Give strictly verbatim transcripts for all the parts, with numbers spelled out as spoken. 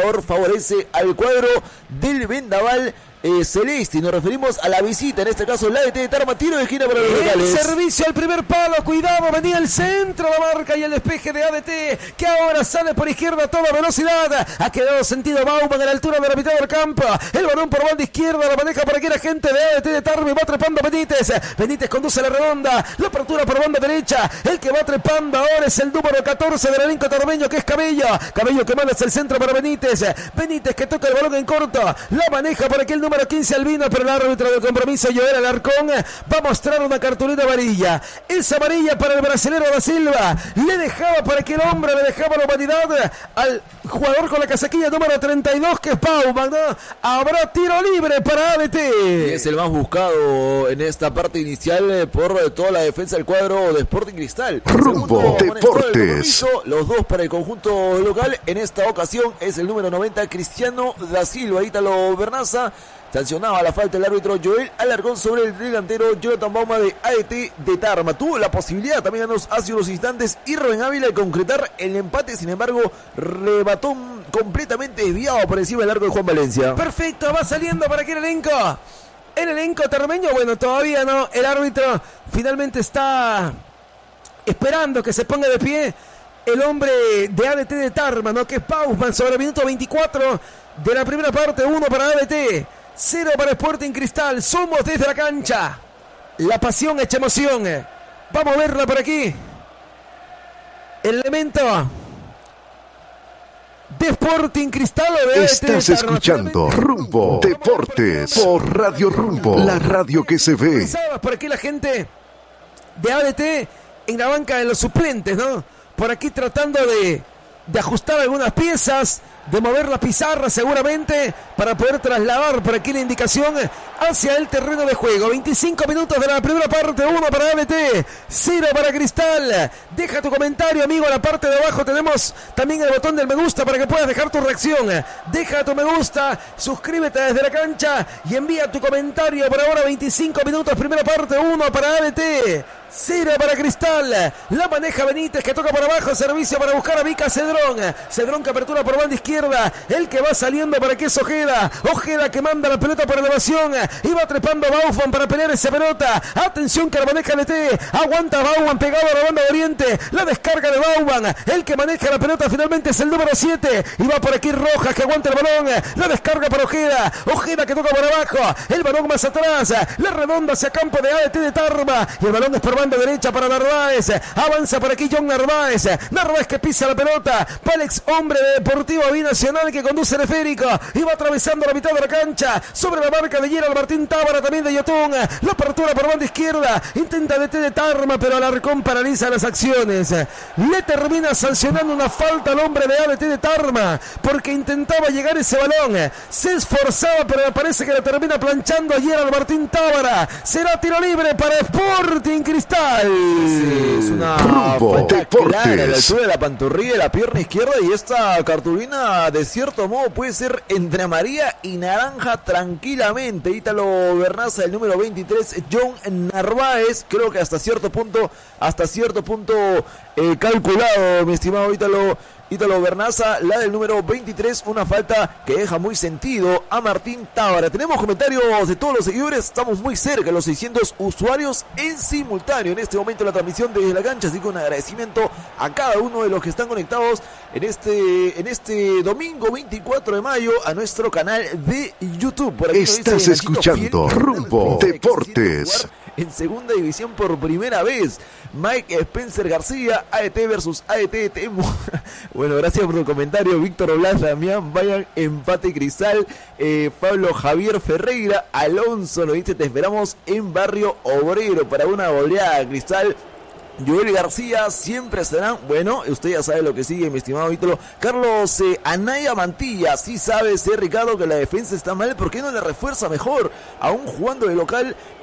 marcador favorece al cuadro del Vendaval Eh, Celeste. Nos referimos a la visita, en este caso la A D T de Tarma, tiro de esquina para los locales. El servicio al primer palo, cuidado, venía el centro, la marca y el despeje de A D T, que ahora sale por izquierda a toda velocidad. Ha quedado sentido Bauman a la altura de la mitad del campo. El balón por banda izquierda, la maneja por aquí la gente de A D T de Tarma y va trepando Benítez. Benítez conduce la redonda, la apertura por banda derecha. El que va trepando ahora es el número catorce del elenco tarmeño, que es Cabello. Cabello que manda hacia el centro para Benítez. Benítez que toca el balón en corto, la maneja por aquí el número quince Albino, pero el árbitro de compromiso, Joel Alarcón, va a mostrar una cartulina amarilla. Es amarilla para el brasilero da Silva. Le dejaba para que el hombre, le dejaba la humanidad al jugador con la casaquilla número treinta y dos, que es Bauman, ¿no? Habrá tiro libre para A D T. Y es el más buscado en esta parte inicial por toda la defensa del cuadro de Sporting Cristal. Rumbo Deportes. Los dos para el conjunto local. En esta ocasión es el número noventa, Cristiano da Silva. Ítalo Bernaza sancionaba la falta del árbitro Joel Alarcón sobre el delantero Jonathan Bauma de A D T de Tarma. Tuvo la posibilidad también hace unos instantes y Rubén Ávila de concretar el empate, sin embargo rebató completamente desviado por encima del arco de Juan Valencia. Perfecto, va saliendo para aquí el elenco. El elenco tarmeño, bueno, todavía no. El árbitro finalmente está esperando que se ponga de pie el hombre de A D T de Tarma, ¿no? Que es Pausman, sobre el minuto veinticuatro de la primera parte. Uno para A D T, cero para Sporting Cristal. Somos desde la cancha. La pasión echa emoción. Vamos a verla por aquí. El elemento de Sporting Cristal o de A D T. Estás escuchando Rumbo Deportes por Radio Rumbo, la radio que se ve. Por aquí la gente de A D T en la banca de los suplentes, ¿no? Por aquí tratando de, de ajustar algunas piezas, de mover la pizarra seguramente para poder trasladar por aquí la indicación hacia el terreno de juego. veinticinco minutos de la primera parte, uno para A D T, cero para Cristal. Deja tu comentario, amigo, en la parte de abajo tenemos también el botón del me gusta para que puedas dejar tu reacción. Deja tu me gusta, suscríbete desde la cancha y envía tu comentario. Por ahora veinticinco minutos, primera parte, uno para A D T, cero para Cristal. La maneja Benítez, que toca por abajo, servicio para buscar a Vika Cedrón. Cedrón que apertura por banda izquierda. El que va saliendo para que es Ojeda. Ojeda que manda la pelota por elevación. Y va trepando Bauman para pelear esa pelota. Atención que la maneja L T. Aguanta Bauman pegado a la banda de Oriente. La descarga de Bauman. El que maneja la pelota finalmente es el número siete. Y va por aquí Rojas que aguanta el balón. La descarga para Ojeda. Ojeda que toca por abajo. El balón más atrás. La redonda hacia campo de A D T de Tarma. Y el balón es por banda derecha para Narváez. Avanza por aquí John Narváez. Narváez que pisa la pelota. Pálex, hombre de Deportivo Binacional, que conduce el esférico y va atravesando la mitad de la cancha sobre la marca de Gerald Martín Tábara, también de Yotún. La apertura por banda izquierda. Intenta D T de Tarma, pero Alarcón paraliza las acciones. Le termina sancionando una falta al hombre de A D T de Tarma porque intentaba llegar ese balón. Se esforzaba, pero me parece que le termina planchando a Gerald Martín Tábara. Será tiro libre para Sporting Cristal. Sí, es una Rumbo falta Deportes. clara a la altura de la pantorrilla de la pierna izquierda, y esta cartulina de cierto modo puede ser entre amarilla y naranja tranquilamente. Ítalo Bernaza, el número veintitrés, John Narváez, creo que hasta cierto punto, hasta cierto punto eh, calculado, mi estimado Ítalo Ítalo Bernaza, la del número veintitrés, una falta que deja muy sentido a Martín Tábara. Tenemos comentarios de todos los seguidores, estamos muy cerca de los seiscientos usuarios en simultáneo en este momento la transmisión desde la cancha, así que un agradecimiento a cada uno de los que están conectados en este, en este domingo veinticuatro de mayo a nuestro canal de YouTube. Por aquí Estás escuchando Fiel, Rumbo Deportes. En segunda división por primera vez. Mike Spencer García, A D T versus A D T de Temo. Bueno, gracias por tu comentario. Víctor Blas, Damián, vayan empate Cristal. Eh, Pablo Javier Ferreira, Alonso nos dice: te esperamos en Barrio Obrero para una goleada Cristal. Joel García, siempre serán. Bueno, usted ya sabe lo que sigue, mi estimado Víctor. Carlos eh, Anaya Mantilla, sí sabe, sé Ricardo, que la defensa está mal. ¿Por qué no le refuerza mejor? Aún jugando de local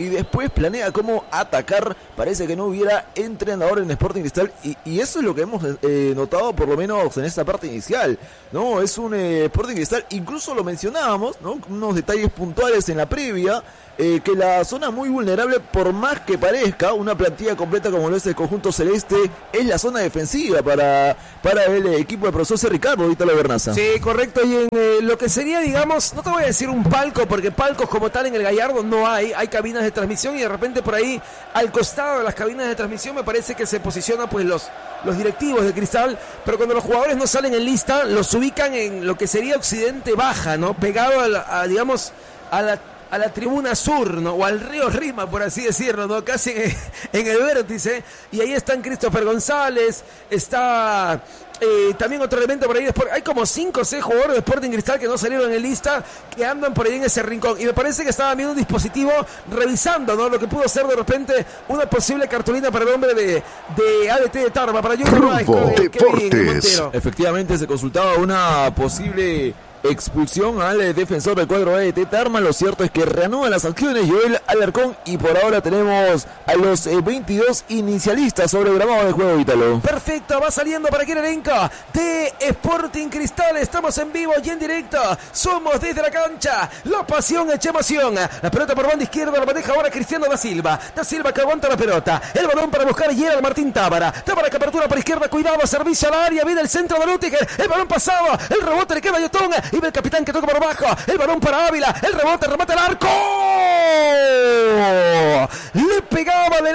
y después planea cómo atacar. Parece que no hubiera entrenador en Sporting Cristal y, y eso es lo que hemos eh, notado por lo menos en esta parte inicial, ¿no? Es un eh, Sporting Cristal, incluso lo mencionábamos, ¿no? Unos detalles puntuales en la previa, eh, que la zona muy vulnerable, por más que parezca una plantilla completa como lo es el conjunto celeste, es la zona defensiva para, para el equipo de profesor C. Ricardo, ahorita la Bernaza. Sí, correcto, y en eh, lo que sería, digamos, no te voy a decir un palco, porque palcos como tal en el Gallardo no hay, hay cabinas de transmisión y de repente por ahí, al costado de las cabinas de transmisión, me parece que se posicionan pues los, los directivos de Cristal, pero cuando los jugadores no salen en lista, los ubican en lo que sería Occidente Baja, ¿no? Pegado a, la, a digamos, a la a la tribuna sur, ¿no? O al río Rima, por así decirlo, ¿no? Casi en, en el vértice, y ahí están Christopher González, está eh, también otro elemento por ahí, hay como cinco o seis jugadores de Sporting Cristal que no salieron en lista, que andan por ahí en ese rincón, y me parece que estaban viendo un dispositivo revisando, ¿no? Lo que pudo ser de repente una posible cartulina para el hombre de, de A D T de Tarma, para Rumbo Deportes. Efectivamente se consultaba una posible expulsión al defensor del cuadro A D T Tarma. Lo cierto es que reanuda las acciones Joel Alarcón y por ahora tenemos a los eh, veintidós inicialistas sobre el gramado de juego, Ítalo. Perfecto, va saliendo para aquí el elenco de Sporting Cristal. Estamos en vivo y en directo. Somos desde la cancha. La pasión hecha emoción. La pelota por banda izquierda la maneja ahora Cristiano da Silva. Da Silva que aguanta la pelota. El balón para buscar a Gerald Martín Tábara. Tábara que apertura por izquierda. Cuidado, servicio al área. Viene el centro de Lutiger. El balón pasado. El rebote le queda a Yotón. Y ve el capitán que toca por abajo. El balón para Ávila. El rebote, remate al arco. Le pegaba de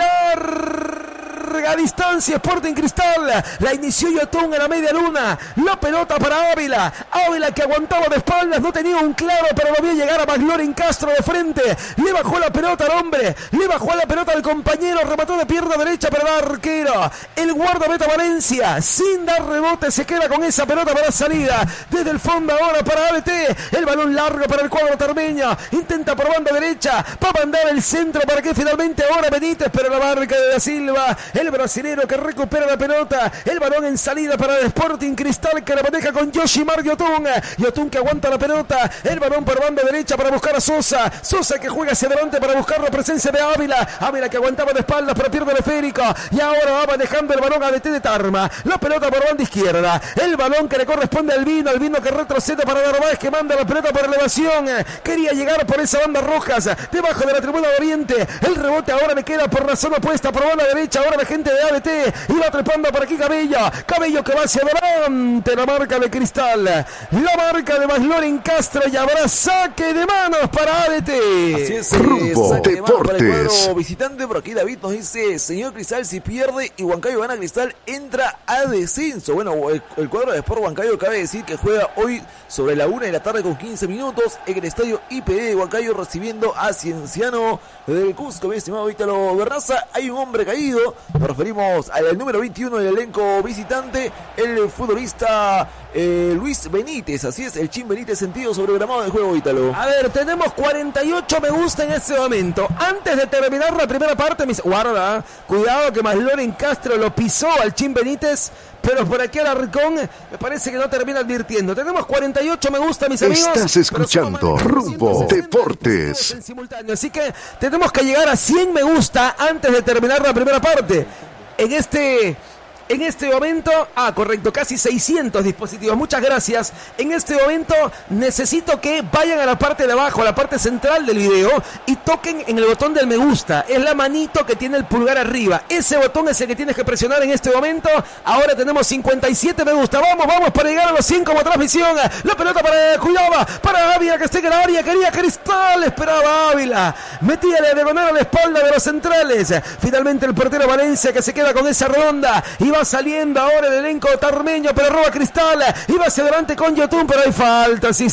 larga distancia Sporting Cristal. La inició Yotún a la media luna. La pelota para Ávila. Ávila que aguantaba de espaldas. No tenía un claro, pero lo vio llegar a McLaurin Castro de frente. Le bajó la pelota al hombre. Le bajó la pelota al compañero. Remató de pierna derecha para el arquero. El guardameta Valencia, sin dar rebote, se queda con esa pelota para salida. Desde el fondo ahora para A D T. El balón largo para el cuadro tarmeño. Intenta por banda derecha. Va a mandar el centro para que finalmente ahora Benítez, pero la marca de Da Silva. El brasilero que recupera la pelota. El balón en salida para el Sporting Cristal que la maneja con Yoshimar Yotún. Yotún que aguanta la pelota. El balón por banda derecha para buscar a Sosa. Sosa que juega hacia adelante para buscar la presencia de Ávila. Ávila que aguantaba de espaldas pero pierde el esférico. Y ahora va manejando el balón a D T de Tarma. La pelota por banda izquierda. El balón que le corresponde al Vino. El Vino que retrocede para Narváez que manda la pelota por elevación. Quería llegar por esa banda rojas. Debajo de la tribuna de Oriente. El rebote ahora me queda por la zona opuesta. Por banda derecha. Ahora la gente de A D T. Y va trepando por aquí Cabello. Cabello que va hacia adelante. La marca de Cristal. La marca de McLaurin Castro. Y habrá saque de manos para A D T. Así es. Rumbo saque de manos para el Deportes. cuadro visitante. Por aquí David nos dice: señor Cristal, si pierde y Huancayo gana, Cristal entra a descenso. Bueno, el, el cuadro de Sport Huancayo cabe decir que juega hoy sobre la una de la tarde con quince minutos en el estadio I P D de Huancayo, recibiendo a Cienciano del Cusco. Mi estimado Ítalo Bernaza, hay un hombre caído. Nos referimos al número veintiuno del elenco visitante, el futbolista eh, Luis Benítez. Así es, el Chin Benítez sentido sobre el gramado de juego, Ítalo. A ver, tenemos cuarenta y ocho me gusta en este momento. Antes de terminar la primera parte, mis... guarda, cuidado que McLaurin Castro lo pisó al Chin Benítez, pero por aquí Alarcón me parece que no termina advirtiendo. Tenemos cuarenta y ocho me gusta, mis amigos. Estás escuchando Rumbo Deportes. En simultáneo, así que tenemos que llegar a cien me gusta antes de terminar la primera parte. En este... En este momento, ah, correcto, casi seiscientos dispositivos, muchas gracias. En este momento necesito que vayan a la parte de abajo, a la parte central del video y toquen en el botón del me gusta. Es la manito que tiene el pulgar arriba. Ese botón es el que tienes que presionar en este momento. Ahora tenemos cincuenta y siete me gusta. Vamos, vamos para llegar a los cien como transmisión. La pelota para Cuidado, para Ávila que esté en el área. Quería Cristal, esperaba Ávila. Metía la diagonal a la espalda de los centrales. Finalmente el portero Valencia que se queda con esa redonda. Y va saliendo ahora el elenco tarmeño, pero roba Cristal. Iba hacia adelante con Yotún, pero hay falta, sí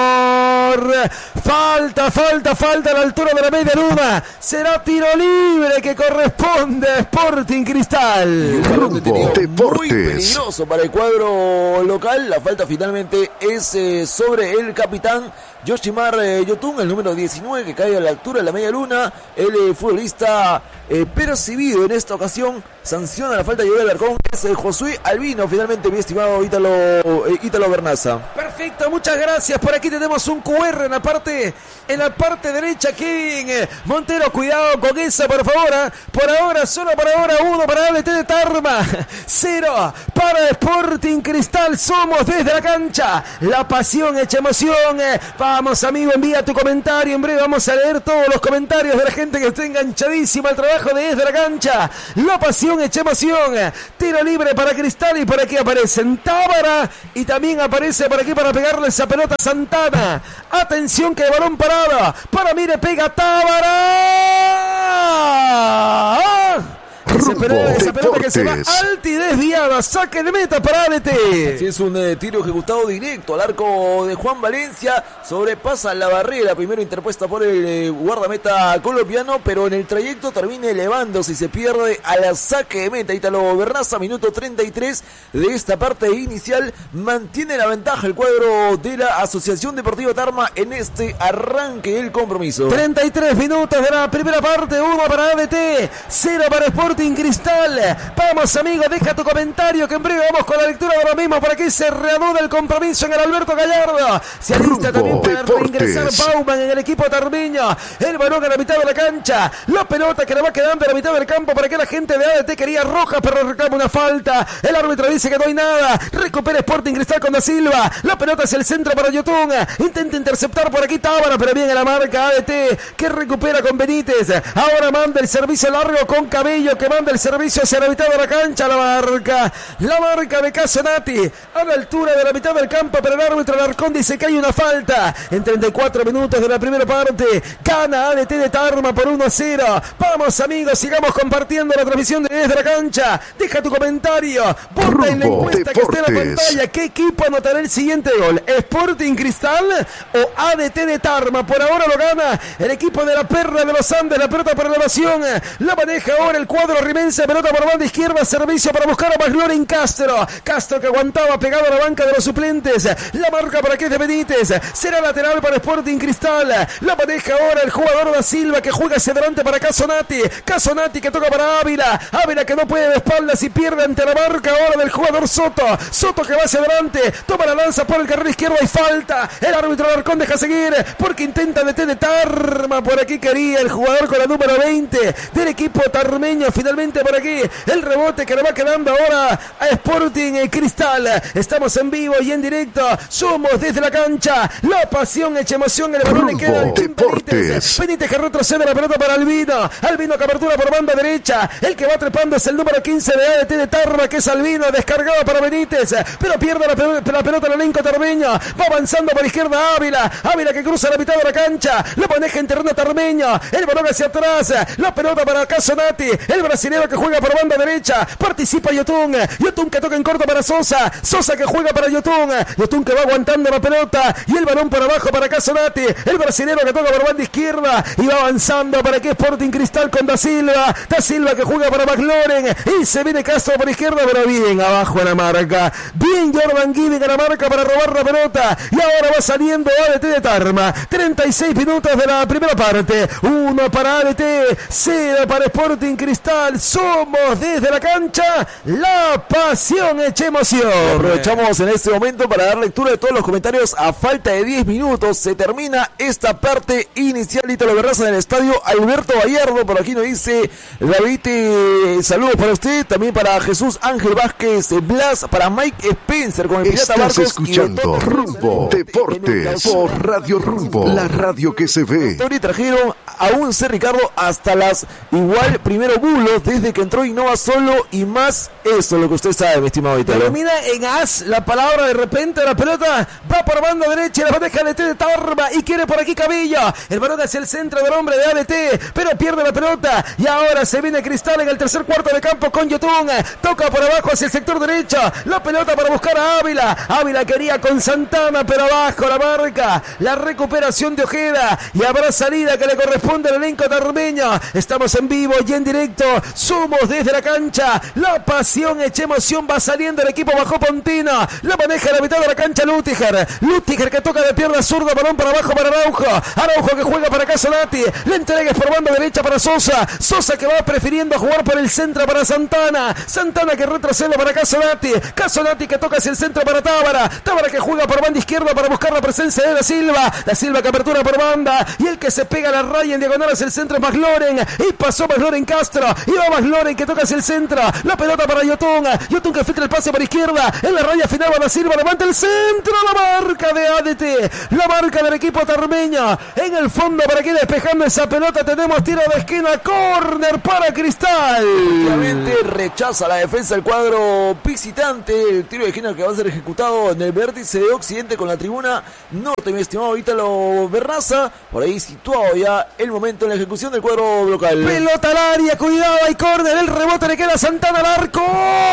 señor. Falta, falta, falta a la altura de la media luna. Será tiro libre que corresponde a Sporting Cristal. Rumbo Deportes. Muy peligroso para el cuadro local. La falta finalmente es eh, sobre el capitán Yoshimar eh, Yotún, el número diecinueve, que cae a la altura de la media luna. El eh, futbolista eh, percibido en esta ocasión sanciona la falta de Joel Alarcón razón, es eh, Josué Albino, finalmente, mi estimado Ítalo, eh, Ítalo Bernaza. Perfecto, muchas gracias. Por aquí tenemos un cu erre en la parte, en la parte derecha. Kevin Montero, cuidado con esa, por favor. ¿eh? Por ahora, solo por ahora, uno para A D T de Tarma, cero para Sporting Cristal. Somos desde la cancha. La pasión hecha emoción. Eh. Vamos, amigo, envía tu comentario. En breve vamos a leer todos los comentarios de la gente que está enganchadísima al trabajo de desde la cancha. La pasión hecha emoción. Tiro libre para Cristal y por aquí aparecen Tábara y también aparece por aquí para pegarle esa pelota a Santana. Atención que el balón parado. Para mí le pega Tábara. Esa pelota, esa pelota que se va alta y desviada. Saque de meta para A D T. Así es, un eh, tiro ejecutado directo al arco de Juan Valencia. Sobrepasa la barrera, primero interpuesta por el eh, guardameta colombiano, pero en el trayecto termina elevándose y se pierde a la saque de meta. Ítalo Bernaza, minuto treinta y tres de esta parte inicial. Mantiene la ventaja el cuadro de la Asociación Deportiva Tarma en este arranque del compromiso. treinta y tres minutos de la primera parte. uno para A D T, cero para Sporting Cristal. Vamos, amigo, deja tu comentario que en breve vamos con la lectura de lo mismo. Por aquí se reanuda el compromiso en el Alberto Gallardo. Se alista también para reingresar Bauman en el equipo tarmeño. El balón a la mitad de la cancha. La pelota que le va quedando a la mitad del campo. Para que la gente de A D T quería roja, pero reclama una falta. El árbitro dice que no hay nada. Recupera Sporting Cristal con Da Silva. La pelota hacia el centro para Yotun. Intenta interceptar por aquí Tábara, pero bien en la marca A D T que recupera con Benítez. Ahora manda el servicio largo con Cabello, que manda el servicio hacia la mitad de la cancha. La marca, la marca de Casonati a la altura de la mitad del campo, pero el árbitro Alarcón dice que hay una falta. En treinta y cuatro minutos de la primera parte gana A D T de Tarma por uno a cero. Vamos, amigos, sigamos compartiendo la transmisión de desde la cancha. Deja tu comentario, vota en la encuesta que está en la pantalla. ¿Qué equipo anotará el siguiente gol? ¿Sporting Cristal o A D T de Tarma? Por ahora lo gana el equipo de la Perla de los Andes. La pelota por elevación la maneja ahora el cuadro rimense. Pelota por banda izquierda, servicio para buscar a McLaurin Castro. Castro que aguantaba pegado a la banca de los suplentes. La marca para que es de Benítez. Será lateral para Sporting Cristal. La maneja ahora el jugador Da Silva que juega hacia adelante para Casonati. Casonati que toca para Ávila. Ávila que no puede de espaldas y pierde ante la marca ahora del jugador Soto. Soto que va hacia adelante. Toma la lanza por el carril izquierdo y falta. El árbitro Alarcón deja seguir porque intenta detener Tarma. Por aquí quería el jugador con la número veinte del equipo tarmeño. Finalmente por aquí el rebote que le va quedando ahora a Sporting Cristal. Estamos en vivo y en directo. Somos desde la cancha. La pasión hecha emoción. El balón le queda al Kim Benítez. Benítez que retrocede la pelota para Albino. Albino que apertura por banda derecha. El que va trepando es el número quince de A D T de Tarma, que es Albino. Descargado para Benítez, pero pierde la, pel la pelota el elenco tarmeño. Va avanzando por izquierda Ávila. Ávila que cruza la mitad de la cancha. La maneja en terreno tarmeño. El balón hacia atrás. La pelota para Casonati. El brasileño que juega por banda derecha. Participa Yotun. Yotun que toca en corto para Sosa. Sosa que juega para Yotun. Yotun que va aguantando la pelota. Y el balón por abajo para Casonati. El brasileño que toca por banda izquierda. Y va avanzando para que Sporting Cristal con Da Silva. Da Silva que juega para McLaurin. Y se viene Castro por izquierda, pero bien abajo en la marca. Bien Jordan Giving a la marca para robar la pelota. Y ahora va saliendo A D T de Tarma. treinta y seis minutos de la primera parte. uno para A D T. cero para Sporting Cristal. Somos desde la cancha. La pasión hecha emoción. Aprovechamos en este momento para dar lectura de todos los comentarios. A falta de diez minutos se termina esta parte inicial. Ítalo Bernaza en el estadio Alberto Gallardo. Por aquí nos dice David, eh, saludos para usted. También para Jesús Ángel Vázquez eh, Blas. Para Mike Spencer con el Pirata Barcos. Estás escuchando Rumbo Deportes por Radio Rumbo, la radio que se ve. Y trajeron a un C. Ricardo hasta las igual primero bulos desde que entró Innova solo y más. Eso es lo que usted sabe, mi estimado Ítalo. Termina en as la palabra. De repente la pelota va por banda derecha y la bandeja de T de Tarma y quiere por aquí Cabello. El balón hacia el centro del hombre de A D T, pero pierde la pelota y ahora se viene Cristal en el tercer cuarto de campo con Yotun. Toca por abajo hacia el sector derecho. La pelota para buscar a Ávila. Ávila quería con Santana, pero abajo la marca. La recuperación de Ojeda y habrá salida que le corresponde al elenco tarmeño. Estamos en vivo y en directo. Somos desde la cancha. La pasión hecha emoción va saliendo el equipo bajo Pontino. La maneja a la mitad de la cancha Lutiger. Lutiger que toca de pierna zurda, balón para abajo para Araujo. Araujo que juega para Casolati. La entrega es por banda derecha para Sosa. Sosa que va prefiriendo jugar por el centro para Santana. Santana que retrocede para Casolati. Casolati que toca hacia el centro para Tábara. Tábara que juega por banda izquierda para buscar la presencia de Da Silva. Da Silva que apertura por banda. Y el que se pega a la raya en diagonal hacia el centro es McLaurin. Y pasó McLaurin Castro. Y va McLaurin que toca hacia el centro. La pelota para Yotun. Yotun que filtra el pase por izquierda. En la raya final va Da Silva. Levanta el centro. La marca de A D T. La marca del equipo tarmeño. En el fondo para que despejando esa pelota tenemos tiro de esquina. Córner para Cristal. Obviamente rechaza la defensa del cuadro visitante. El tiro de esquina que va a ser ejecutado en el vértice de Occidente con la tribuna norte, mi estimado Ítalo Bernaza. Por ahí situado ya el momento en la ejecución del cuadro local. Pelota al área, cuidado, hay córner, el rebote le queda a Santana al arco.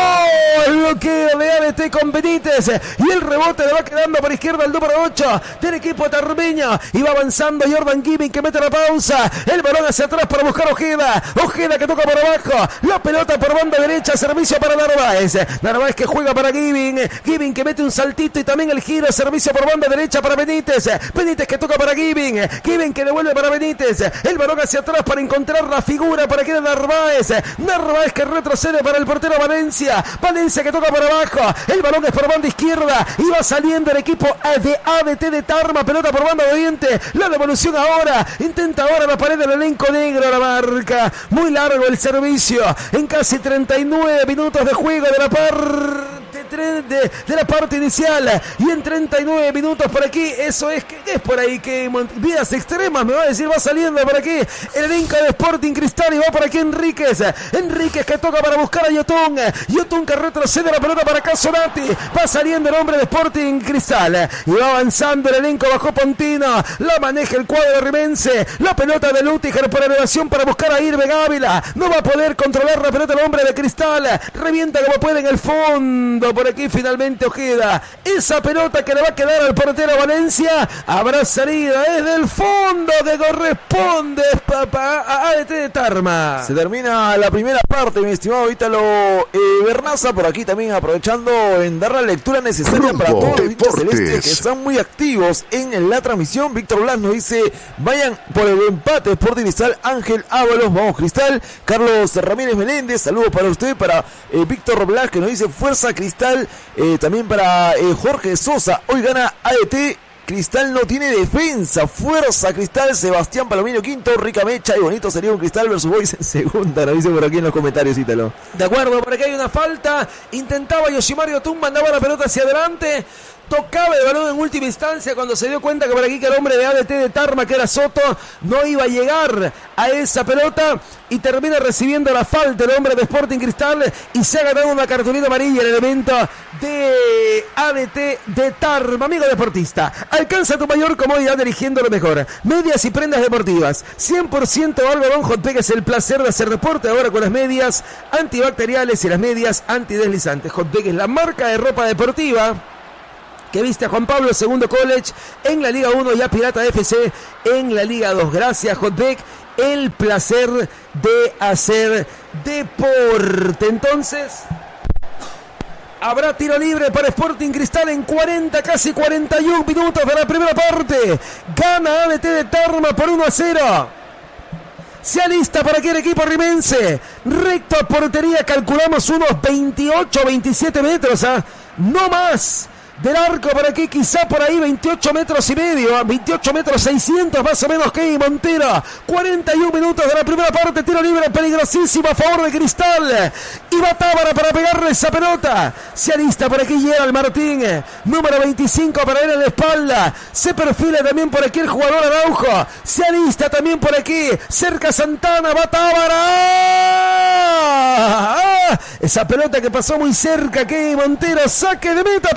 El bloqueo de A D T con Benítez. Y el rebote le va quedando por izquierda el número ocho del equipo tarmeño. Y va avanzando Jordan Gibbing que mete la pausa. El balón hacia atrás para buscar Ojeda. Ojeda que toca por abajo. La pelota por banda derecha, servicio para Narváez. Narváez que juega para Gibbing. Gibbing que mete un saltito y también el giro, servicio por banda derecha para Benítez. Benítez que toca para Gibbing. Gibbing que devuelve para Benítez. El balón hacia atrás para encontrar la figura para que era Narváez. Narváez que retrocede para el portero Valencia. Valencia que toca por abajo. El balón es por banda izquierda. Y va saliendo el equipo de A D T de Tarma. Pelota por banda de Oriente. La devolución ahora. Intenta ahora la pared del elenco negro. La marca. Muy largo el servicio. En casi treinta y nueve minutos de juego de la parte. De, de la parte inicial y en treinta y nueve minutos por aquí, eso es que es por ahí que vidas extremas me va a decir, va saliendo por aquí el elenco de Sporting Cristal y va por aquí Enríquez, Enríquez que toca para buscar a Yotun, Yotun que retrocede la pelota para Casolati, va saliendo el hombre de Sporting Cristal y va avanzando el elenco bajo Pontino, la maneja el cuadro rimense, la pelota de Lutiger por elevación para buscar a Irve Ávila, no va a poder controlar la pelota el hombre de Cristal, revienta como puede en el fondo. Por aquí finalmente Ojeda. Esa pelota que le va a quedar al portero Valencia. Habrá salida desde el fondo que corresponde papá, a A D T de Tarma. Se termina la primera parte, mi estimado Ítalo eh, Bernaza. Por aquí también aprovechando en dar la lectura necesaria Rumbo, para todos los hinchas deportes. celestes que están muy activos en la transmisión. Víctor Blas nos dice, vayan por el empate Sporting Cristal. Ángel Ábalos, vamos Cristal. Carlos Ramírez Meléndez, saludos para usted, para eh, Víctor Blas que nos dice fuerza Cristal. Eh, también para eh, Jorge Sosa, hoy gana A D T, Cristal no tiene defensa, fuerza Cristal. Sebastián Palomino quinto, Rica Mecha y bonito sería un Cristal versus Boys en segunda, lo dice por aquí en los comentarios, Ítalo. De acuerdo, por aquí hay una falta, intentaba Yoshimaru Yotun, mandaba la pelota hacia adelante, tocaba el balón en última instancia cuando se dio cuenta que por aquí que el hombre de A D T de Tarma, que era Soto, no iba a llegar a esa pelota y termina recibiendo la falta el hombre de Sporting Cristal y se ha ganado una cartulina amarilla el elemento de A D T de Tarma. Amigo deportista, alcanza tu mayor comodidad eligiendo lo mejor. Medias y prendas deportivas, cien por ciento algodón Hotpeg, es el placer de hacer deporte ahora con las medias antibacteriales y las medias antideslizantes. Hotpeg es la marca de ropa deportiva que viste a Juan Pablo segundo College en la Liga uno y a Pirata F C en la Liga dos. Gracias Hotpeg, el placer de hacer deporte. Entonces habrá tiro libre para Sporting Cristal en cuarenta, casi cuarenta y uno minutos de la primera parte. Gana A D T de Tarma por uno a cero. Se alista para que el equipo rimense. Recto a portería, calculamos unos veintiocho, veintisiete metros, ¿eh? No más. Del arco por aquí, quizá por ahí veintiocho metros y medio, veintiocho metros seiscientos más o menos que Montero. cuarenta y uno minutos de la primera parte, tiro libre peligrosísimo a favor de Cristal. Y va Tábara para pegarle esa pelota. Se alista por aquí Gerald Martín, número veinticinco para él en la espalda. Se perfila también por aquí el jugador Araujo. Se alista también por aquí, cerca Santana, va Tábara. ¡Ah! Esa pelota que pasó muy cerca que Montero, saque de meta para A D T.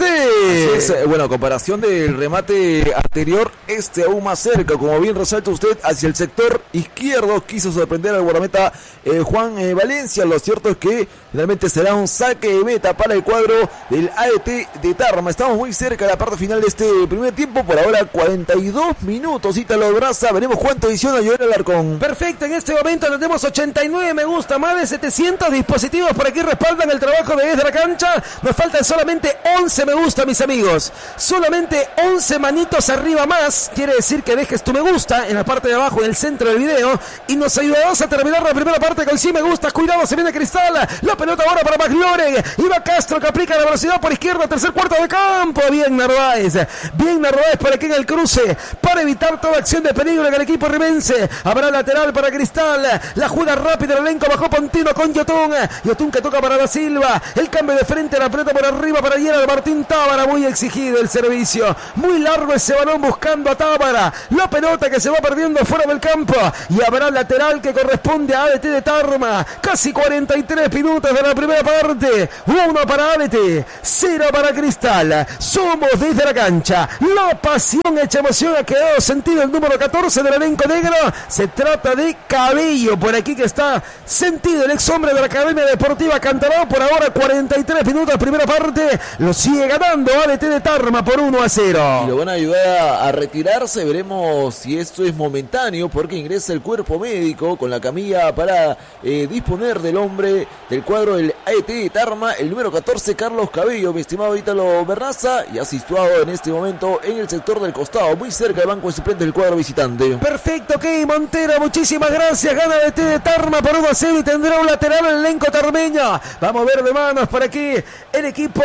tarde. Así es, bueno, a comparación del remate anterior, este aún más cerca, como bien resalta usted, hacia el sector izquierdo, quiso sorprender al guardameta eh, Juan eh, Valencia. Lo cierto es que finalmente será un saque de meta para el cuadro del A D T de Tarma. Estamos muy cerca de la parte final de este primer tiempo, por ahora cuarenta y dos minutos, Ítalo Braza, veremos cuánto adiciona Joel Alarcón. Perfecto, en este momento tenemos ochenta y nueve me gusta, más de setecientos dispositivos por aquí respaldan el trabajo de desde la cancha. Nos faltan solamente once me gusta, mis amigos, solamente once manitos arriba más, quiere decir que dejes tu me gusta en la parte de abajo, en el centro del video, y nos ayudarás a terminar la primera parte con cien me gustas. Cuidado, se viene Cristal, la pelota ahora para McLaurin, Iba Castro que aplica la velocidad por izquierda, tercer cuarto de campo, bien Narváez, bien Narváez por aquí en el cruce, para evitar toda acción de peligro en el equipo rimense. Habrá lateral para Cristal, la juega rápida el elenco, bajó Pontino con Yotún, Yotún que toca para Da Silva, el cambio de frente, la pelota por arriba para Gerard Martín Tábara, muy exigido el servicio, muy largo ese balón buscando a Tábara, la pelota que se va perdiendo fuera del campo, y habrá lateral que corresponde a A D T de Tarma. Casi cuarenta y tres minutos de la primera parte, uno para A D T, cero para Cristal. Somos desde la cancha, la pasión hecha emoción, ha quedado sentido el número catorce del elenco negro. Se trata de Cabello, por aquí que está sentido el ex hombre de la Academia Deportiva Cantarao. Por ahora cuarenta y tres minutos, primera parte, lo sigue ganando A D T de Tarma por uno a cero. Y lo van a ayudar a, a retirarse, veremos si esto es momentáneo, porque ingresa el cuerpo médico con la camilla para eh, disponer del hombre del cuadro del A D T de Tarma, el número catorce, Carlos Cabello, mi estimado Ítalo Berraza, ya situado en este momento en el sector del costado, muy cerca del banco de suplentes del cuadro visitante. Perfecto, Key Montero, muchísimas gracias. Gana A D T de Tarma por uno a cero y tendrá un lateral en el elenco tarmeño. Vamos a ver de manos por aquí el equipo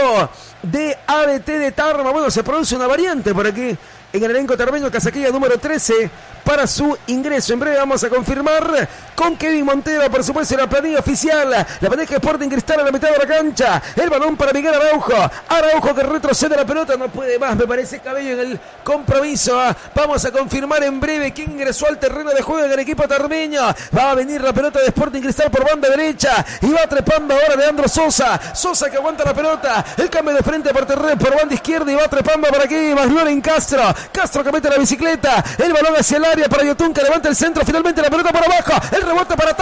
de A D T de Tarma. Bueno, se produce una variante por aquí en el elenco tarmeño, casaquilla número trece para su ingreso. En breve vamos a confirmar con Kevin Montero, por supuesto, la planilla oficial. La pareja Sporting Cristal a la mitad de la cancha. El balón para Miguel Araujo. Araujo que retrocede la pelota, no puede más, me parece Cabello en el compromiso. Vamos a confirmar en breve quién ingresó al terreno de juego en el equipo tarmeño. Va a venir la pelota de Sporting Cristal por banda derecha y va trepando ahora Leandro Sosa. Sosa que aguanta la pelota. El cambio de frente por terreno por banda izquierda y va trepando por aquí McLaurin Castro. Castro que mete la bicicleta. El balón hacia el área para Yotún que levanta el centro. Finalmente la pelota por abajo. El rebote para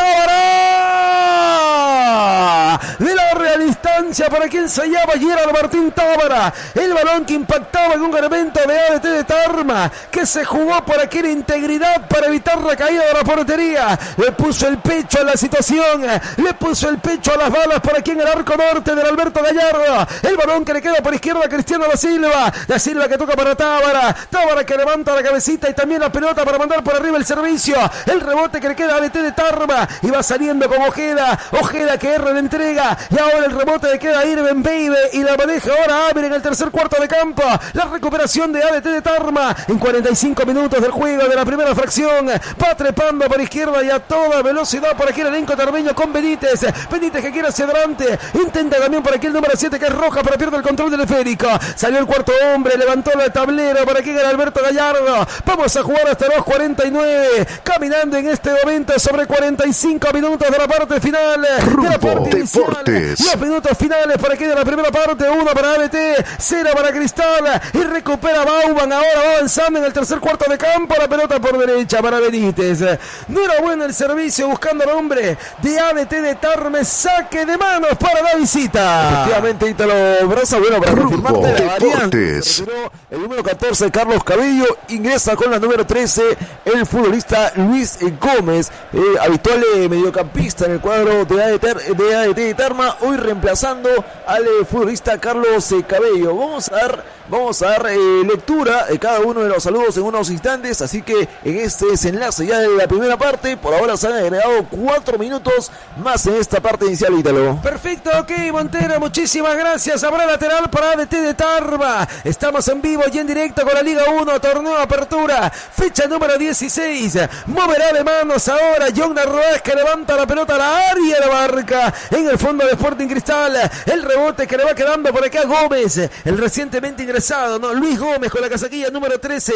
Tábara. De la real distancia para quien se llama Gerard Martín Tábara. El balón que impactaba en un elemento de A D T de Tarma que se jugó por aquí la integridad para evitar la caída de la portería. Le puso el pecho a la situación. Le puso el pecho a las balas por aquí en el arco norte del Alberto Gallardo. El balón que le queda por izquierda a Cristiano Da Silva. Da Silva que toca para Tábara. Tábara que levanta la cabecita y también la pelota para mandar por arriba el servicio. El rebote que le queda a A D T de Tarma y va saliendo con Ojeda. Ojeda que erra la entrega y ahora el rebote le queda a Irben Baby y la maneja ahora Abre en el tercer cuarto de campo. La recuperación de A D T de Tarma en cuarenta y cinco minutos del juego de la primera fracción. Va trepando por izquierda y a toda velocidad por aquí el elenco tarmeño con Benítez. Benítez que quiere hacia adelante. Intenta también por aquí el número siete que es Roja, pero pierde el control del esférico. Salió el cuarto hombre, levantó la tablero por aquí en el Alberto Gallardo. Vamos a jugar hasta los cuarenta y nueve. Caminando en este momento sobre cuarenta y cinco minutos de la parte final. De la parte inicial. Los minutos finales por aquí de la primera parte. Uno para A D T, cero para Cristal. Y recupera Bauman. Ahora va avanzando en el tercer cuarto de campo. La pelota por derecha para Benítez. No era bueno el servicio buscando al hombre de A D T de Tarma. Saque de manos para la visita. Efectivamente, Ítalo Braza, bueno, para confirmarte la variante. El número catorce, Carlos Cabello, ingresa con la número trece, el futbolista Luis Gómez, eh, habitual eh, mediocampista en el cuadro de A D T de, A D T de Tarma, hoy reemplazando al eh, futbolista Carlos eh, Cabello. Vamos a dar, vamos a dar eh, lectura de cada uno de los saludos en unos instantes, así que en este desenlace ya de la primera parte, por ahora se han agregado cuatro minutos más en esta parte inicial, Ítalo. Perfecto, ok, Montero, muchísimas gracias. Habrá lateral para A D T de Tarma. Estamos en vivo y en directo con la Liga uno, torneo apertura, fecha número dieciséis. Moverá de manos ahora John Narváez que levanta la pelota a la área de la barca en el fondo de Sporting Cristal. El rebote que le va quedando por acá a Gómez, el recientemente ingresado, ¿no? Luis Gómez con la casaquilla número trece.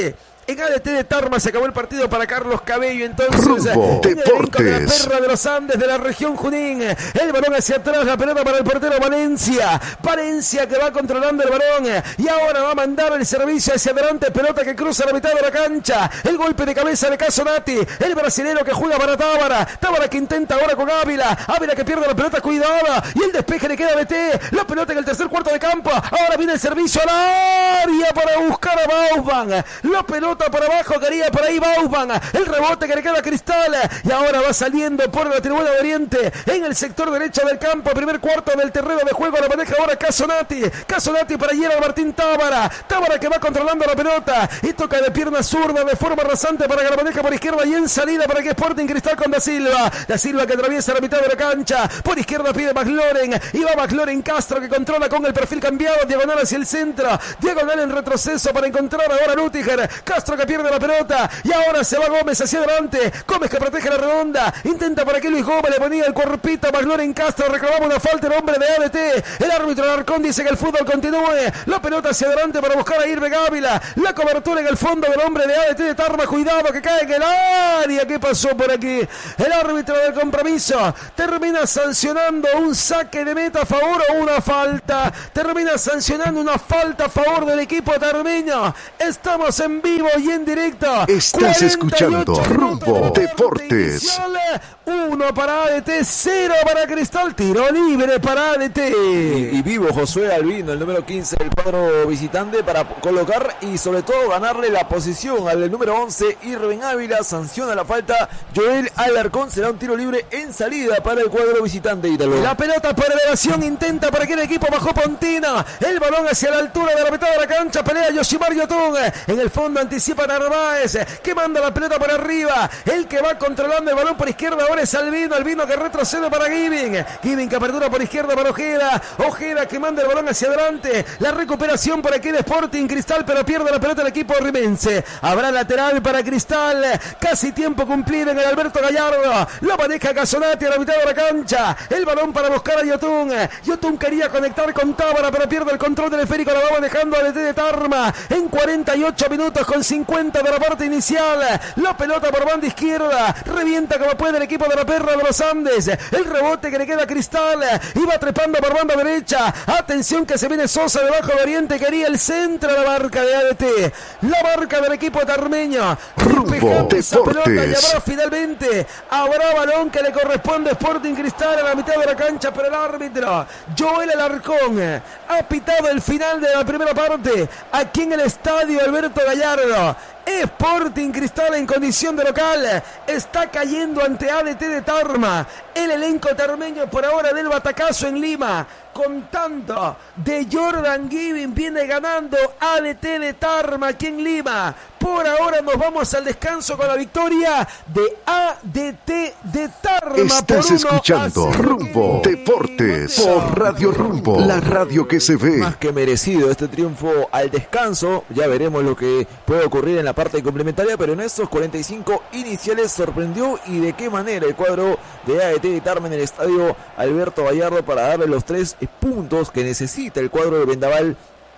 En A D T de Tarma se acabó el partido para Carlos Cabello. Entonces, Rumbo en el elenco de la Deportes. Perra de los Andes de la región Junín. El balón hacia atrás, la pelota para el portero Valencia. Valencia que va controlando el balón. Y ahora va a mandar el servicio hacia adelante. Pelota que cruza la mitad de la cancha. El golpe de cabeza de Casonati. El brasilero que juega para Tábara. Tábara que intenta ahora con Ávila. Ávila que pierde la pelota, cuidada. Y el despeje le queda a B T. La pelota en el tercer cuarto de campo. Ahora viene el servicio al área para buscar a Bauman. La pelota por abajo, quería por ahí Bauman, el rebote que le queda a Cristal, y ahora va saliendo por la tribuna de Oriente, en el sector derecho del campo, primer cuarto del terreno de juego, la maneja ahora Casonati, Casonati para Gerard Martín Tábara, Tábara que va controlando la pelota, y toca de pierna zurda de forma rasante para que la maneja por izquierda, y en salida para que Sporting Cristal con Da Silva, Da Silva que atraviesa la mitad de la cancha, por izquierda pide McLaurin, y va McLaurin Castro que controla con el perfil cambiado, diagonal hacia el centro, diagonal en retroceso para encontrar ahora a Lutiger, Castro que pierde la pelota y ahora se va Gómez hacia adelante, Gómez que protege la redonda, intenta por aquí Luis Gómez, le ponía el cuerpito a McLaurin Castro, reclamaba una falta el hombre de A D T, el árbitro Alarcón dice que el fútbol continúe, la pelota hacia adelante para buscar a Irve Ávila, la cobertura en el fondo del hombre de A D T de Tarma, cuidado que cae en el área, ¿qué pasó por aquí? El árbitro del compromiso termina sancionando un saque de meta a favor o una falta, termina sancionando una falta a favor del equipo tarmeño, estamos en vivo y en directo. Estás escuchando Rumbo Deportes. Inicial, uno para A D T, cero para Cristal, tiro libre para A D T. Y, y vivo Josué Albino, el número quince del cuadro visitante, para colocar y sobre todo ganarle la posición al número once, Irving Ávila, sanciona la falta, Joel Alarcón, será un tiro libre en salida para el cuadro visitante, Ítalo. La pelota por elevación intenta para que el equipo bajó Pontina, el balón hacia la altura de la mitad de la cancha, pelea Yoshimar Yotun, en el fondo anticipa Narváez, que manda la pelota por arriba, el que va controlando el balón por izquierda ahora es Albino, Albino que retrocede para Giving, Giving que apertura por izquierda para Ojeda, Ojeda que manda el balón hacia adelante, la recuperación por aquí de Sporting Cristal, pero pierde la pelota el equipo rimense, habrá lateral para Cristal, casi tiempo cumplido en el Alberto Gallardo, la maneja Casonati a la mitad de la cancha, el balón para buscar a Yotun, Yotun quería conectar con Tábara, pero pierde el control del esférico, lo va manejando a D T de Tarma, en cuarenta y ocho minutos con cincuenta de la parte inicial, la pelota por banda izquierda, revienta como puede el equipo de la Perra de los Andes, el rebote que le queda a Cristal, iba trepando por banda derecha, atención que se viene Sosa debajo de Oriente, quería el centro de la marca de A D T, la marca del equipo tarmeño, Rumbo esa pelota y Deportes. habrá finalmente, habrá balón que le corresponde a Sporting Cristal a la mitad de la cancha, pero el árbitro Joel Alarcón ha pitado el final de la primera parte aquí en el estadio Alberto Gallardo. Sporting Cristal en condición de local está cayendo ante A D T de Tarma. El elenco tarmeño por ahora del batacazo en Lima, con tanto de Jordan Giving, viene ganando A D T de Tarma aquí en Lima. Por ahora nos vamos al descanso con la victoria de A D T de Tarma. Estás por escuchando Rumbo Deportes por Radio Rumbo, la radio que se ve. Más que merecido este triunfo al descanso, ya veremos lo que puede ocurrir en la parte complementaria, pero en estos cuarenta y cinco iniciales sorprendió y de qué manera el cuadro de A D T de Tarma en el estadio Alberto Gallardo para darle los tres puntos que necesita el cuadro de Vendaval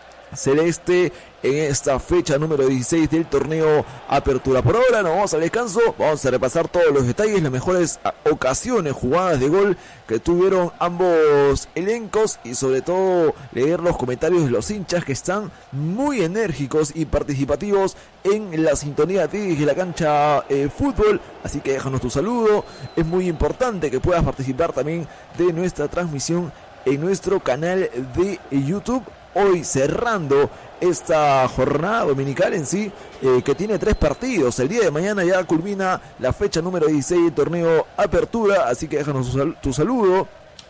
Celeste en esta fecha número dieciséis del torneo Apertura. Por ahora nos vamos al descanso, vamos a repasar todos los detalles, las mejores ocasiones, jugadas de gol que tuvieron ambos elencos y sobre todo leer los comentarios de los hinchas que están muy enérgicos y participativos en la sintonía de la cancha eh, fútbol, así que déjanos tu saludo, es muy importante que puedas participar también de nuestra transmisión en nuestro canal de YouTube. Hoy cerrando esta jornada dominical en sí, eh, que tiene tres partidos. El día de mañana ya culmina la fecha número dieciséis del torneo Apertura, así que déjanos tu, sal- tu saludo,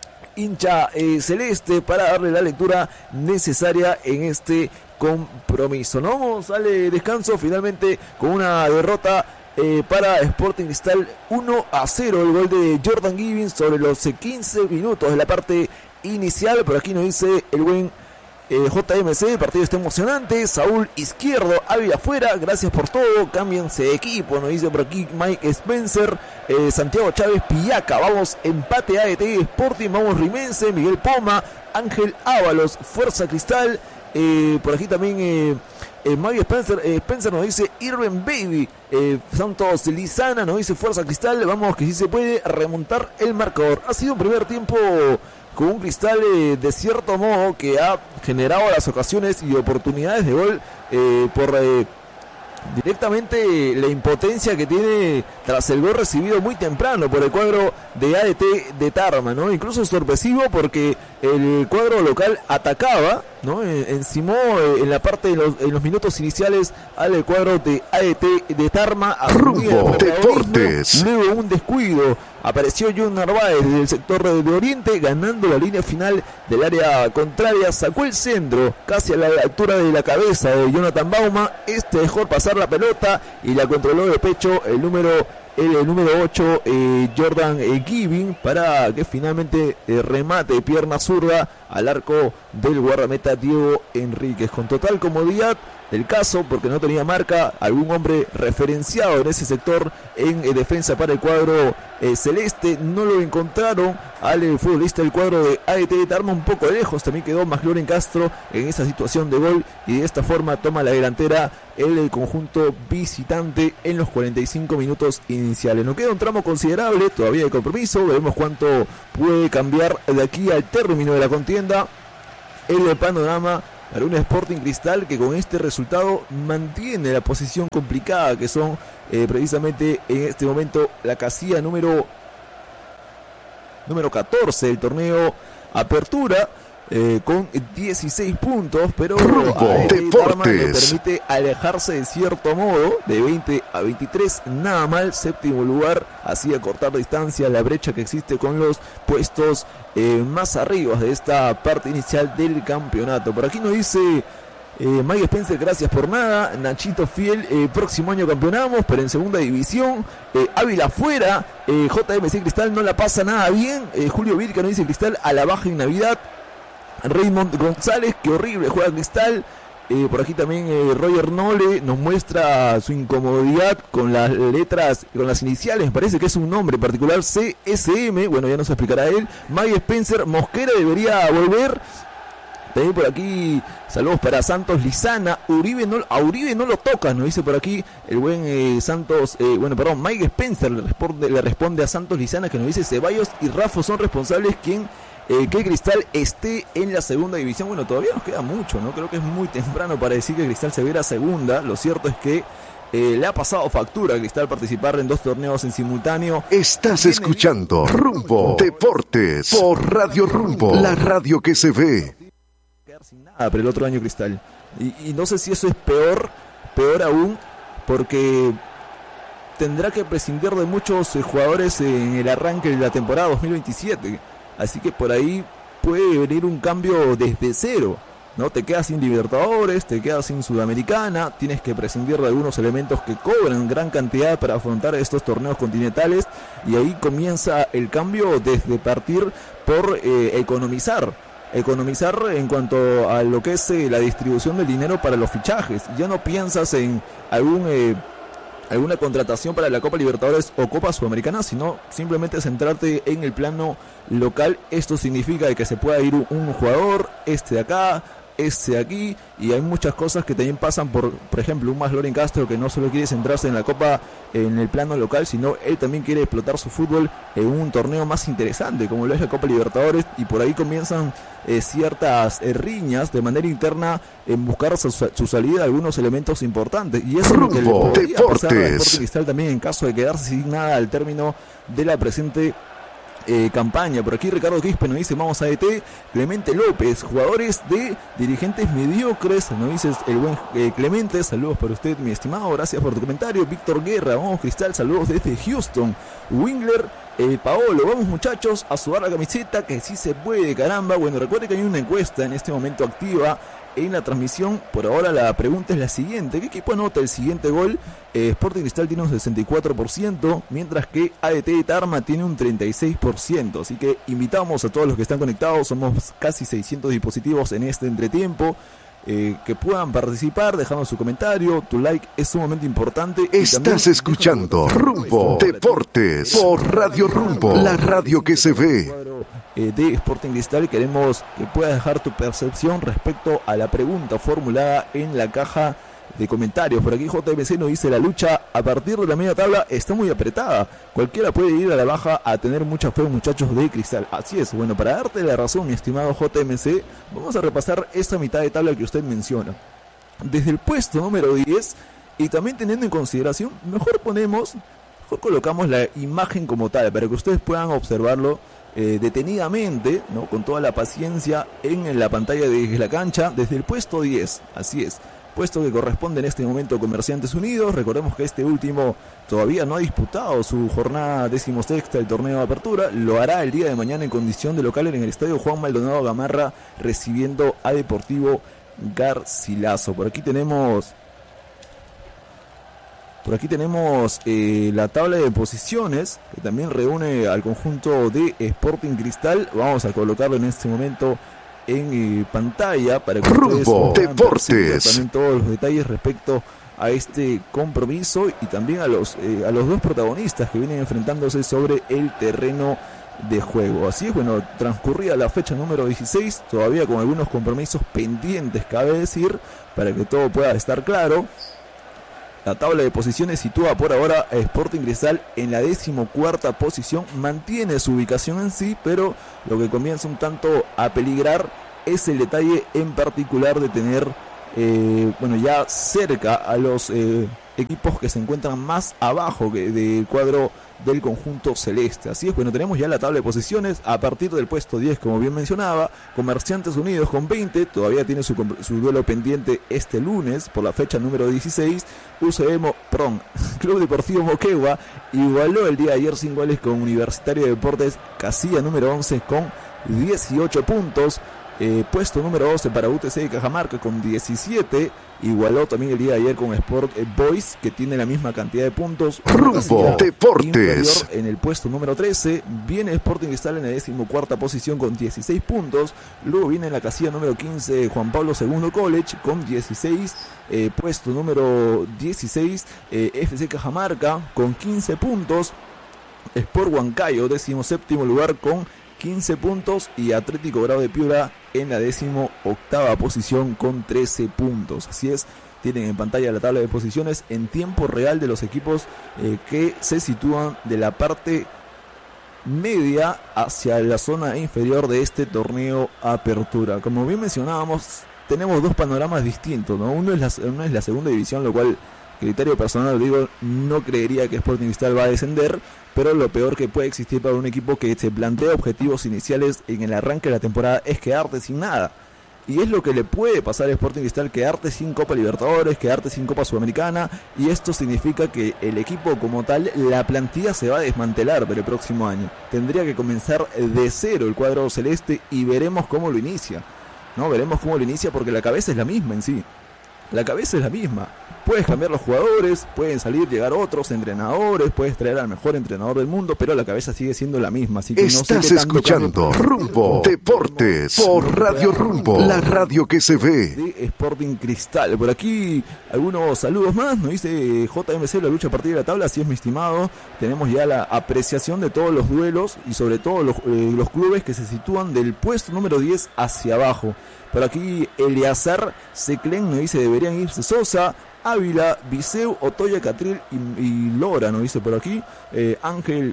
hincha eh, celeste, para darle la lectura necesaria en este compromiso. No vamos al descanso finalmente con una derrota Eh, para Sporting Cristal uno a cero, el gol de Jordan Giving sobre los quince minutos de la parte inicial. Por aquí nos dice el buen eh, J M C, el partido está emocionante. Saúl Izquierdo, Ávila afuera, gracias por todo, cámbiense de equipo, nos dice por aquí Mike Spencer. eh, Santiago Chávez Pillaca, vamos empate A D T Sporting, vamos Rimense, Miguel Poma, Ángel Ábalos, Fuerza Cristal. Eh, por aquí también eh, eh, Maggie Spencer, eh, Spencer nos dice Irving Baby, eh, Santos Lizana nos dice Fuerza Cristal, vamos que sí se puede remontar el marcador. Ha sido un primer tiempo con un Cristal eh, de cierto modo que ha generado las ocasiones y oportunidades de gol eh, por eh, directamente la impotencia que tiene tras el gol recibido muy temprano por el cuadro de A D T de Tarma, ¿no? Incluso sorpresivo porque el cuadro local atacaba, ¿no? Encimó en la parte de los, en los minutos iniciales al cuadro de A D T de Tarma. Rumbo Deportes. Luego un descuido. Apareció John Narváez desde el sector de Oriente, ganando la línea final del área contraria. Sacó el centro casi a la altura de la cabeza de Jonathan Bauma. Este dejó pasar la pelota y la controló de pecho el número el, el número ocho, eh, Jordan eh, Giving, para que finalmente eh, remate pierna zurda al arco del guardameta Diego Enríquez. Con total comodidad del caso, porque no tenía marca algún hombre referenciado en ese sector en eh, defensa para el cuadro eh, celeste. No lo encontraron al eh, futbolista del cuadro de A D T de Tarma, un poco lejos. También quedó McLaurin Castro en esa situación de gol y de esta forma toma la delantera el, el conjunto visitante en los cuarenta y cinco minutos iniciales. Nos queda un tramo considerable todavía de compromiso, veremos cuánto puede cambiar de aquí al término de la contienda el panorama para un Sporting Cristal que con este resultado mantiene la posición complicada que son eh, precisamente en este momento la casilla número número catorce del torneo Apertura, eh, con dieciséis puntos, pero Rumbo a Deportes le permite alejarse de cierto modo de veinte a veintitrés, nada mal, séptimo lugar, así acortar distancia, la brecha que existe con los puestos eh, más arriba de esta parte inicial del campeonato. Por aquí nos dice eh, Mike Spencer, gracias por nada. Nachito Fiel, eh, próximo año campeonamos, pero en segunda división. eh, Ávila fuera, eh, J M C Cristal no la pasa nada bien. eh, Julio Virca nos dice Cristal a la baja en Navidad. Raymond González, qué horrible juega Cristal. Eh, por aquí también eh, Roger Nole nos muestra su incomodidad con las letras, con las iniciales, parece que es un nombre particular, C S M, bueno, ya nos explicará él. Mike Spencer, Mosquera debería volver. También por aquí, saludos para Santos Lizana. Uribe no, a Uribe no lo toca, nos dice por aquí el buen eh, Santos, eh, bueno, perdón, Mike Spencer le responde, le responde a Santos Lizana, que nos dice Ceballos y Rafa son responsables quien Eh, que Cristal esté en la segunda división. Bueno, todavía nos queda mucho, ¿no? Creo que es muy temprano para decir que Cristal se viera segunda. Lo cierto es que eh, le ha pasado factura a Cristal participar en dos torneos en simultáneo. Estás escuchando Rumbo Deportes por Radio Rumbo, la radio que se ve. Quedar sin nada para el otro año Cristal. Y, y no sé si eso es peor, peor aún, porque tendrá que prescindir de muchos eh, jugadores en el arranque de la temporada dos mil veintisiete. Así que por ahí puede venir un cambio desde cero, ¿no? Te quedas sin Libertadores, te quedas sin Sudamericana, tienes que prescindir de algunos elementos que cobran gran cantidad para afrontar estos torneos continentales, y ahí comienza el cambio desde partir por eh, economizar. Economizar en cuanto a lo que es eh, la distribución del dinero para los fichajes. Ya no piensas en algún... Eh, alguna contratación para la Copa Libertadores o Copa Sudamericana, sino simplemente centrarte en el plano local. Esto significa que se pueda ir un, un jugador, este de acá, este de aquí, y hay muchas cosas que también pasan por, por ejemplo, un McLaurin Castro que no solo quiere centrarse en la Copa en el plano local, sino él también quiere explotar su fútbol en un torneo más interesante como lo es la Copa Libertadores, y por ahí comienzan eh, ciertas eh, riñas de manera interna en buscar su, su salida de algunos elementos importantes, y eso es lo que le podría pasar al Sporting Cristal también en caso de quedarse sin nada al término de la presente Eh, campaña. Por aquí Ricardo Quispe nos dice vamos a E T. Clemente López, jugadores de dirigentes mediocres, nos dice el buen eh, Clemente, saludos para usted mi estimado, gracias por tu comentario. Víctor Guerra, vamos Cristal, saludos desde Houston. Wingler, eh, Paolo, vamos muchachos a sudar la camiseta que sí se puede, caramba. Bueno, recuerde que hay una encuesta en este momento activa en la transmisión. Por ahora la pregunta es la siguiente: ¿qué equipo anota el siguiente gol? Eh, Sporting Cristal tiene un sesenta y cuatro por ciento, mientras que A D T de Tarma tiene un treinta y seis por ciento. Así que invitamos a todos los que están conectados, somos casi seiscientos dispositivos en este entretiempo, eh, que puedan participar dejando su comentario. Tu like es sumamente importante. Estás escuchando Rumbo Deportes por Radio Rumbo, la radio que se ve. De Sporting Cristal, queremos que puedas dejar tu percepción respecto a la pregunta formulada en la caja de comentarios. Por aquí J M C nos dice: la lucha a partir de la media tabla está muy apretada, cualquiera puede ir a la baja a tener mucha fe, muchachos de Cristal. Así es. Bueno, para darte la razón, mi estimado J M C, vamos a repasar esta mitad de tabla que usted menciona. Desde el puesto número diez, y también teniendo en consideración, mejor ponemos, mejor colocamos la imagen como tal, para que ustedes puedan observarlo eh, detenidamente, ¿no? Con toda la paciencia en la pantalla de la cancha, desde el puesto diez, así es, puesto que corresponde en este momento a Comerciantes Unidos. Recordemos que este último todavía no ha disputado su jornada decimosexta del torneo de apertura, lo hará el día de mañana en condición de local en el estadio Juan Maldonado Gamarra, recibiendo a Deportivo Garcilaso. Por aquí tenemos por aquí tenemos eh, la tabla de posiciones, que también reúne al conjunto de Sporting Cristal. Vamos a colocarlo en este momento en eh, pantalla para que Rumbo Deportes también todos los detalles respecto a este compromiso y también a los eh, a los dos protagonistas que vienen enfrentándose sobre el terreno de juego. Así es, bueno, transcurrida la fecha número dieciséis, todavía con algunos compromisos pendientes, cabe decir, para que todo pueda estar claro. La tabla de posiciones sitúa por ahora a Sporting Cristal en la decimocuarta posición, mantiene su ubicación en sí, pero lo que comienza un tanto a peligrar es el detalle en particular de tener, eh, bueno, ya cerca a los eh, equipos que se encuentran más abajo que del cuadro del conjunto celeste. Así es, bueno, tenemos ya la tabla de posiciones a partir del puesto diez, como bien mencionaba. Comerciantes Unidos con veinte, todavía tiene su, su duelo pendiente este lunes por la fecha número dieciséis. U C M, perdón, Club Deportivo Moquegua igualó el día de ayer sin goles con Universitario de Deportes, casilla número once con dieciocho puntos. Eh, puesto número doce para U T C de Cajamarca con diecisiete, igualó también el día de ayer con Sport Boys, que tiene la misma cantidad de puntos. Rumbo Deportes. En el puesto número trece viene Sporting Cristal en la decimocuarta posición con dieciséis puntos. Luego viene en la casilla número quince Juan Pablo segundo College con dieciséis. Eh, puesto número dieciséis eh, F C Cajamarca con quince puntos. Sport Huancayo decimoséptimo lugar con quince puntos, y Atlético Grau de Piura en la décimo octava posición con trece puntos. Así es, tienen en pantalla la tabla de posiciones en tiempo real de los equipos eh, que se sitúan de la parte media hacia la zona inferior de este torneo apertura. Como bien mencionábamos, tenemos dos panoramas distintos, ¿no? Uno es la, uno es la segunda división, lo cual, criterio personal, digo, no creería que Sporting Cristal va a descender, pero lo peor que puede existir para un equipo que se plantea objetivos iniciales en el arranque de la temporada es quedarte sin nada. Y es lo que le puede pasar a Sporting Cristal, quedarte sin Copa Libertadores, quedarte sin Copa Sudamericana, y esto significa que el equipo como tal, la plantilla se va a desmantelar para el próximo año. Tendría que comenzar de cero el cuadro celeste y veremos cómo lo inicia. No, veremos cómo lo inicia porque la cabeza es la misma en sí. La cabeza es la misma. Puedes cambiar los jugadores, pueden salir, llegar otros entrenadores, puedes traer al mejor entrenador del mundo, pero la cabeza sigue siendo la misma. Así que estás no sé qué escuchando Rumbo Deportes por Radio Rumbo, la radio que se ve. De Sporting Cristal. Por aquí algunos saludos más. Nos dice J M C, la lucha a partir de la tabla. Así es, mi estimado. Tenemos ya la apreciación de todos los duelos y sobre todo los, eh, los clubes que se sitúan del puesto número diez hacia abajo. Por aquí Eleazar Seclen nos dice: deberían irse Sosa, Ávila, Viseu, Otoya, Catril y, y Lora, nos dice por aquí. eh, Ángel,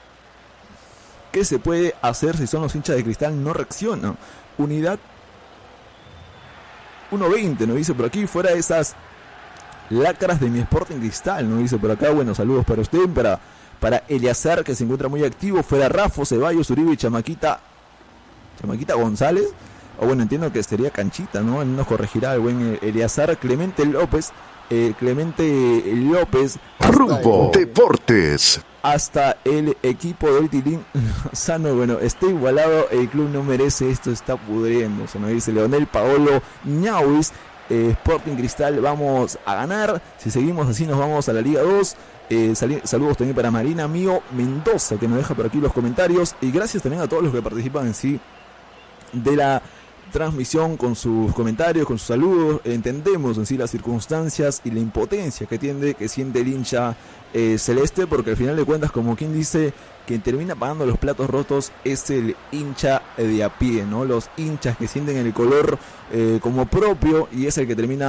¿qué se puede hacer si son los hinchas de Cristal? No reaccionan. Unidad uno veinte, nos dice por aquí. Fuera de esas lacras de mi Sporting Cristal, nos dice por acá. Bueno, saludos para usted, para, para Eleazar, que se encuentra muy activo. Fuera Rafo, Ceballos, Uribe y Chamaquita Chamaquita González. O bueno, entiendo que sería Canchita, ¿no? Él nos corregirá el buen Eleazar. Clemente López, eh, Clemente López. Rumbo Deportes. Hasta el equipo del Tilín Sano, bueno, está igualado, el club no merece esto, está pudriendo. Se nos dice Leonel Paolo Ñauis. eh, Sporting Cristal, vamos a ganar. Si seguimos así nos vamos a la Liga dos. Eh, sali- saludos también para Marina Mío Mendoza, que nos deja por aquí los comentarios. Y gracias también a todos los que participan en sí de la transmisión, con sus comentarios, con sus saludos. Entendemos en sí las circunstancias y la impotencia que tiende, que siente el hincha eh, celeste, porque al final de cuentas, como quien dice, quien termina pagando los platos rotos es el hincha de a pie, ¿no? Los hinchas que sienten el color eh, como propio, y es el que termina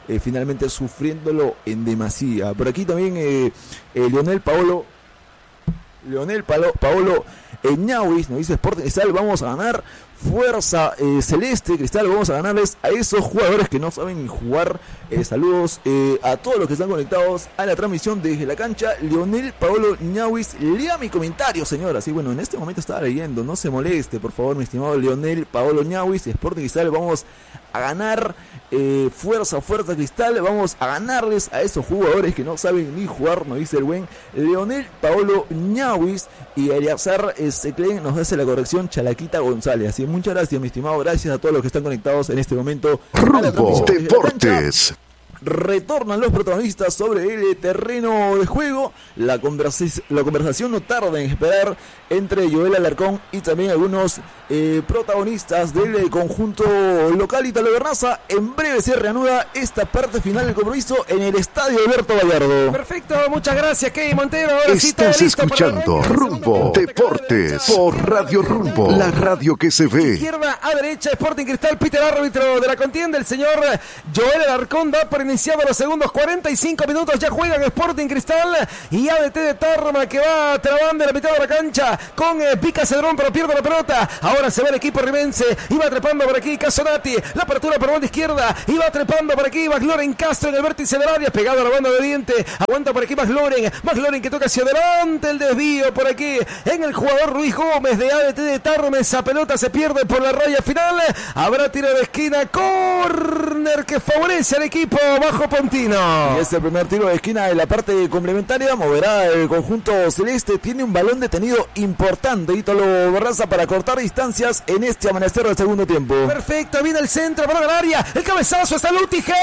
eh, finalmente sufriéndolo en demasía. Por aquí también eh, eh, Leonel Paolo, Leonel Paolo, Paolo eh, Ñauis nos dice Sporting Cristal, vamos a ganar. Fuerza eh, Celeste, Cristal, vamos a ganarles a esos jugadores que no saben ni jugar. Eh, saludos eh, a todos los que están conectados a la transmisión desde la cancha. Leonel Paolo Ñauis, lea mi comentario, señora. Sí, bueno, en este momento estaba leyendo, no se moleste, por favor, mi estimado Leonel Paolo Ñauis. Sporting Cristal, vamos a ganar. Eh, fuerza, fuerza Cristal, vamos a ganarles a esos jugadores que no saben ni jugar, nos dice el buen Leonel Paolo Ñauis. Y Eliazar eh, Seclen nos hace la corrección, Chalaquita González. Así, muchas gracias, mi estimado, gracias a todos los que están conectados en este momento. Rumbo Deportes. Retornan los protagonistas sobre el terreno de juego. La, conversa la conversación no tarda en esperar entre Joel Alarcón y también algunos eh, protagonistas del conjunto local Ítalo Bernaza. En breve se reanuda esta parte final del compromiso en el estadio Alberto Gallardo. Perfecto, muchas gracias, Kevin Montero. Ahora Estás sí, escuchando Rumbo Deportes por Radio Rumbo, la radio que se ve. Izquierda a derecha, Sporting Cristal, Peter, árbitro de la contienda, el señor Joel Alarcón da por iniciado los segundos cuarenta y cinco minutos. Ya juegan Sporting Cristal y A D T de Tarma, que va trabando en la mitad de la cancha con eh, Pica Cedrón, pero pierde la pelota. Ahora se ve el equipo rimense y va trepando por aquí Casonati, la apertura por banda izquierda y va trepando por aquí McLaurin Castro en el vértice del área, pegado a la banda de Oriente. Aguanta por aquí McLaurin, McLaurin que toca hacia adelante, el desvío por aquí en el jugador Ruiz Gómez de A D T de Tarma. Esa pelota se pierde por la raya final. Habrá tiro de esquina, córner que favorece al equipo bajo Pontino. Y es el primer tiro de esquina de la parte complementaria. Moverá el conjunto celeste. Tiene un balón detenido importante Ítalo Bernaza para cortar distancias en este amanecer del segundo tiempo. Perfecto, viene el centro para el área. El cabezazo está Lutiger.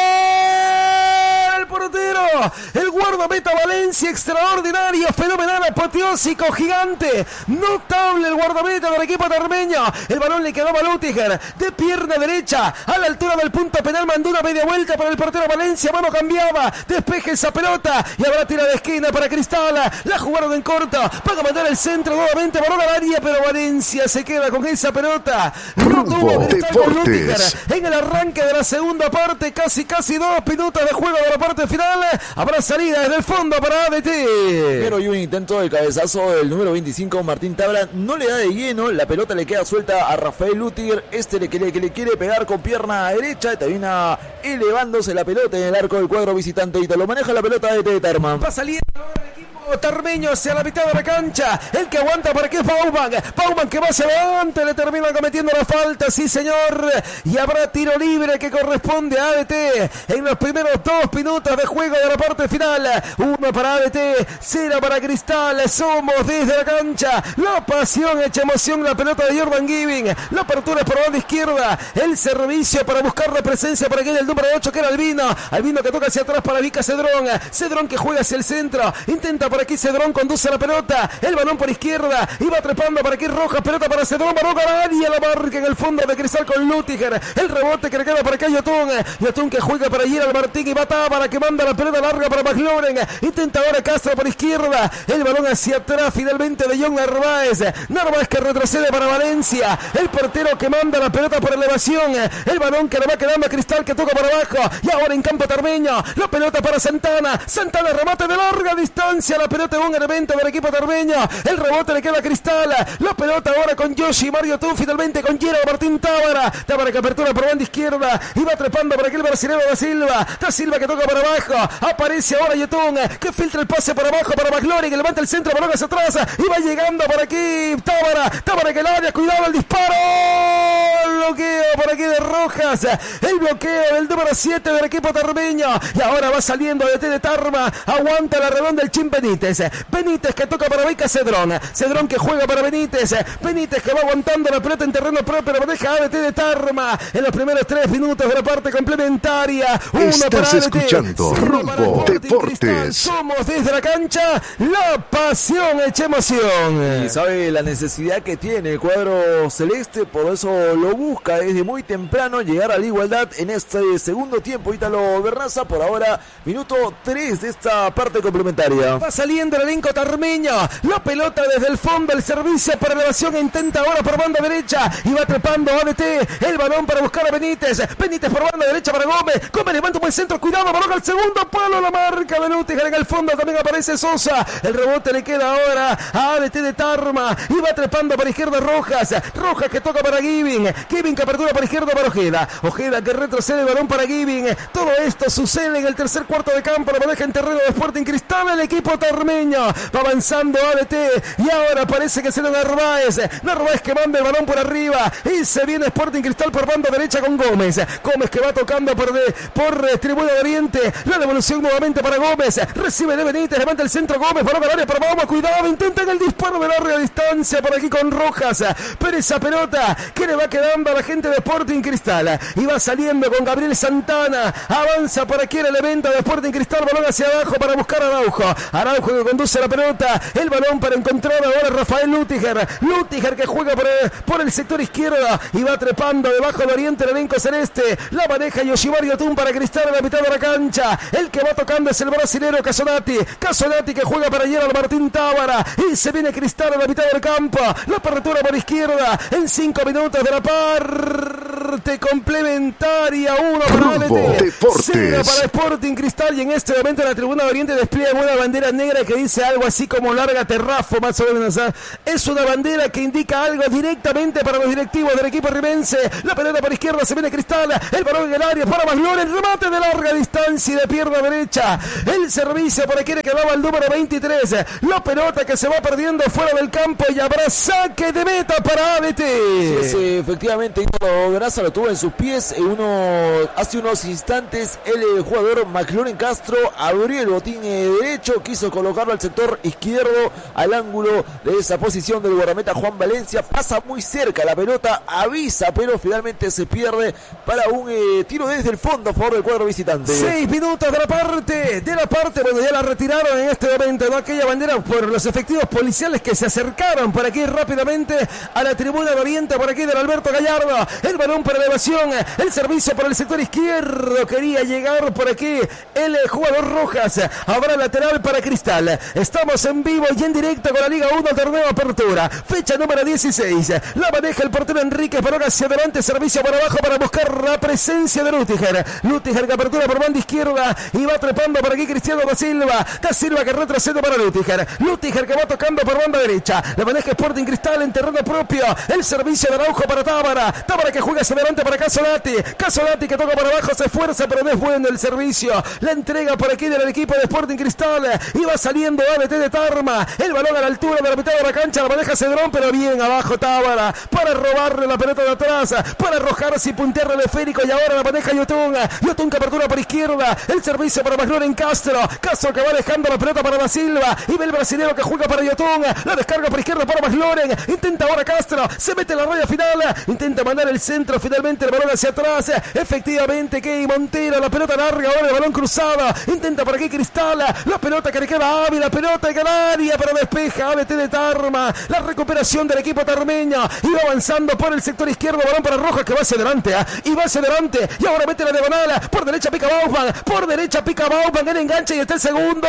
El portero, el guardameta Valencia, extraordinario, fenomenal, apoteósico, gigante, notable el guardameta del equipo tarmeño. El balón le quedó a Lutiger de pierna derecha a la altura del punto penal. Mandó una media vuelta para el portero Valencia. Mano cambiaba, despeje esa pelota y habrá tira de esquina para Cristal. La jugaron en corto, van a mandar el centro nuevamente, balón al área, pero Valencia se queda con esa pelota. No tuvo Cristal con Lutiger en el arranque de la segunda parte. Casi, casi dos minutos de juego de la parte final. Habrá salida desde el fondo para A D T. Pero hay un intento de cabezazo del número veinticinco, Martín Tabra. No le da de lleno, la pelota le queda suelta a Rafael Lutiger. Este le, que, le, que le quiere pegar con pierna derecha. Termina elevándose la pelota en el arco del cuadro visitante. Y te lo maneja la pelota A D T de Tarma. Va saliendo ahora el equipo tarmeño hacia la mitad de la cancha. El que aguanta por aquí es Bauman. Bauman que va hacia adelante, le termina cometiendo la falta, sí señor. Y habrá tiro libre que corresponde a A D T en los primeros dos minutos de juego de la parte final. Uno para A D T, cero para Cristal. Somos desde la cancha. La pasión hecha emoción, la pelota de Jordan Giving. La apertura es por la banda izquierda. El servicio para buscar la presencia por aquí del número ocho que era Albino. Albino que toca hacia atrás para Vica Cedrón. Cedrón que juega hacia el centro. Intenta por aquí Cedrón, conduce la pelota. El balón por izquierda. Y va trepando por aquí Rojas. Pelota para Cedrón. Balón a la área. La marca en el fondo de Cristal con Lutiger. El rebote que le queda por acá a Yotun. Yotun que juega para Gerald Martín. Y va Tábara que manda la pelota larga para McLaurin. Intenta ahora Castro por izquierda. El balón hacia atrás finalmente de John Narváez. Narváez que retrocede para Valencia. El portero que manda la pelota por elevación. El balón que le va quedando a Cristal que toca para abajo. Y ahora en campo tarmeño. La pelota para Santana. Santana remate de larga distancia. La pelota de un elemento del equipo tarmeño. El rebote le queda a Cristal. La pelota ahora con Yoshi Mario Tú. Finalmente con Gerald Martín Tábara. Tábara que apertura por banda izquierda. Y va trepando por aquí el brasileño Da Silva. Da Silva que toca para abajo. Aparece ahora Yotun que filtra el pase por abajo para McLaurin. Que levanta el centro. Balón hacia atrás. Y va llegando por aquí Tábara. Tábara que el área. Cuidado el disparo. Bloqueo por aquí de Rojas. El bloqueo del número siete del equipo tarmeño. Y ahora va saliendo de T de Tarma. Aguanta la redonda el Chin Benítez. Benítez que toca para Vica Cedrón. Cedrón que juega para Benítez. Benítez que va aguantando la pelota en terreno propio. Pero deja A D T de Tarma en los primeros tres minutos de la parte complementaria. Uno Estás para A D T. escuchando Rumbo Deportes. Somos desde la cancha. La pasión hecha emoción. Y sabe la necesidad que tiene el cuadro celeste. Por eso lo busca busca desde muy temprano llegar a la igualdad en este segundo tiempo. Ítalo Bernaza, por ahora, minuto tres de esta parte complementaria. Va saliendo el elenco tarmeño. La pelota desde el fondo, el servicio para elevación. Intenta ahora por banda derecha y va trepando A D T. El balón para buscar a Benítez. Benítez por banda derecha para Gómez. Gómez levanta un buen centro. Cuidado, balón al segundo palo. La marca de Lutiger en el fondo. También aparece Sosa. El rebote le queda ahora a A D T de Tarma. Y va trepando para izquierda Rojas. Rojas que toca para Giving. Giving que apertura para izquierda para Ojeda. Ojeda que retrocede el balón para Giving. Todo esto sucede en el tercer cuarto de campo. Lo maneja en terreno de Sporting Cristal. El equipo tarmeño va avanzando A D T. Y ahora parece que será Narváez. Narváez que manda el balón por arriba. Y se viene Sporting Cristal por banda derecha con Gómez. Gómez que va tocando por, de, por eh, Tribuna de Oriente. La devolución nuevamente para Gómez. Recibe de Benítez. Levanta el centro Gómez. Balón al área para Bauma. Cuidado. Intentan el disparo de larga distancia por aquí con Rojas. Pero esa pelota que le va quedando a la gente de Sporting Cristal. Y va saliendo con Gabriel Santana. Avanza por aquí el elemento de Sporting Cristal. Balón hacia abajo para buscar a Araujo. Araujo que conduce la pelota. El balón para encontrar ahora a Rafael Lutiger. Lutiger que juega por el, por el sector izquierdo. Y va trepando debajo del Oriente el elenco celeste. La maneja Yoshimar Yotun para Cristal en la mitad de la cancha. El que va tocando es el brasilero Casonati. Casonati que juega para Gerald Martín Tábara. Y se viene Cristal en la mitad del campo. La apertura por izquierda. En cinco minutos de la parte complementaria. Uno para A D T. Cero para Sporting Cristal. Y en este momento en la tribuna de Oriente despliega una bandera negra que dice algo así como lárgate Rafo, más o menos. ¿eh? Es una bandera que indica algo directamente para los directivos del equipo rimense. La pelota por izquierda, se viene Cristal. El balón en el área para Maglón. El remate de larga distancia y de pierna derecha. El servicio por aquí le quedaba el número veintitrés. La pelota que se va perdiendo fuera del campo y habrá saque de meta para A D T. Sí, sí, efectivamente, Ítalo Bernaza lo tuvo en sus pies. Uno, hace unos instantes el jugador McLaurin Castro abrió el botín derecho, quiso colocarlo al sector izquierdo, al ángulo de esa posición del guardameta Juan Valencia. Pasa muy cerca la pelota, avisa, pero finalmente se pierde para un eh, tiro desde el fondo a favor del cuadro visitante. Seis minutos de la parte, de la parte, bueno, ya la retiraron en este momento, ¿no? Aquella bandera por los efectivos policiales que se acercaron por aquí rápidamente a la tribuna de Oriente, por aquí del Alberto Gallardo. El balón para elevación, el servicio por el sector izquierdo, quería llegar por aquí el jugador Rojas. Habrá lateral para Cristal. Estamos en vivo y en directo con la Liga uno, torneo Apertura, fecha número dieciséis. La maneja el portero Enrique, balón hacia adelante, servicio por abajo para buscar la presencia de Lutiger. Lutiger que apertura por banda izquierda y va trepando por aquí Cristiano da Silva. Da Silva que retrocede para Lutiger. Lutiger que va tocando por banda derecha. La maneja Sporting Cristal en terreno propio. El servicio de Araujo para Tábara. Tábara que juega hacia adelante para Casolati. Casolati que toca para abajo, se esfuerza, pero no es bueno el servicio. La entrega por aquí del equipo de Sporting Cristal. Y va saliendo A D T de Tarma. El balón a la altura de la mitad de la cancha. La maneja Cedrón, pero bien abajo Tábara. Para robarle la pelota de atrás. Para arrojarse y puntearle el esférico. Y ahora la maneja Yotun. Yotun que apertura por izquierda. El servicio para McLaurin Castro. Castro que va dejando la pelota para Da Silva. Y ve el brasileño que juega para Yotun. La descarga por izquierda para McLaurin. Intenta ahora Castro. Se mete en la raya final. Intenta mandar el centro. Finalmente el balón hacia atrás. Efectivamente, Key Montero. La pelota larga. Ahora el balón cruzado. Intenta por aquí Cristal. La pelota que le queda a Ávila. La pelota en el área. Pero despeja A D T de Tarma. La recuperación del equipo tarmeño. Y va avanzando por el sector izquierdo. Balón para Rojas que va hacia adelante. ¿eh? Y va hacia adelante. Y ahora mete la diagonal. Por derecha pica Bauman. Por derecha pica Bauman. El enganche y está el segundo.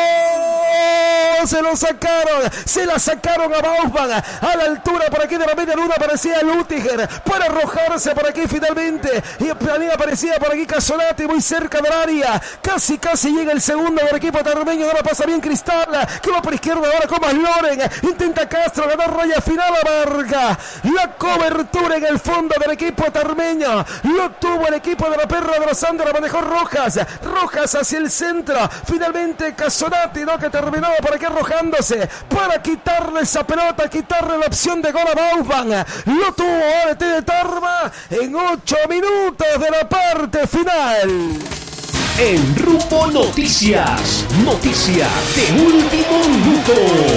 Se lo sacaron. Se la sacaron a Bauman. A la altura por aquí de la media luna aparecía Lutiger. Para arrojarse por aquí finalmente. Y también aparecía por aquí Casolati muy cerca del área. Casi, casi llega el segundo del equipo tarmeño. Ahora pasa bien Cristal. Que va por izquierda ahora con Masloren. Intenta Castro ganar raya final a Varga. La cobertura en el fondo del equipo tarmeño. Lo tuvo el equipo de la Perra de los Andes. La manejó Rojas. Rojas hacia el centro. Finalmente Casolati, ¿no? Que terminaba por aquí arrojándose. Para quitarle esa pelota. Quitarle la opción de gol a Bauman. Lo tuvo A D T de Tarma en ocho minutos de la parte final. En Rumbo Noticias, noticias de último minuto.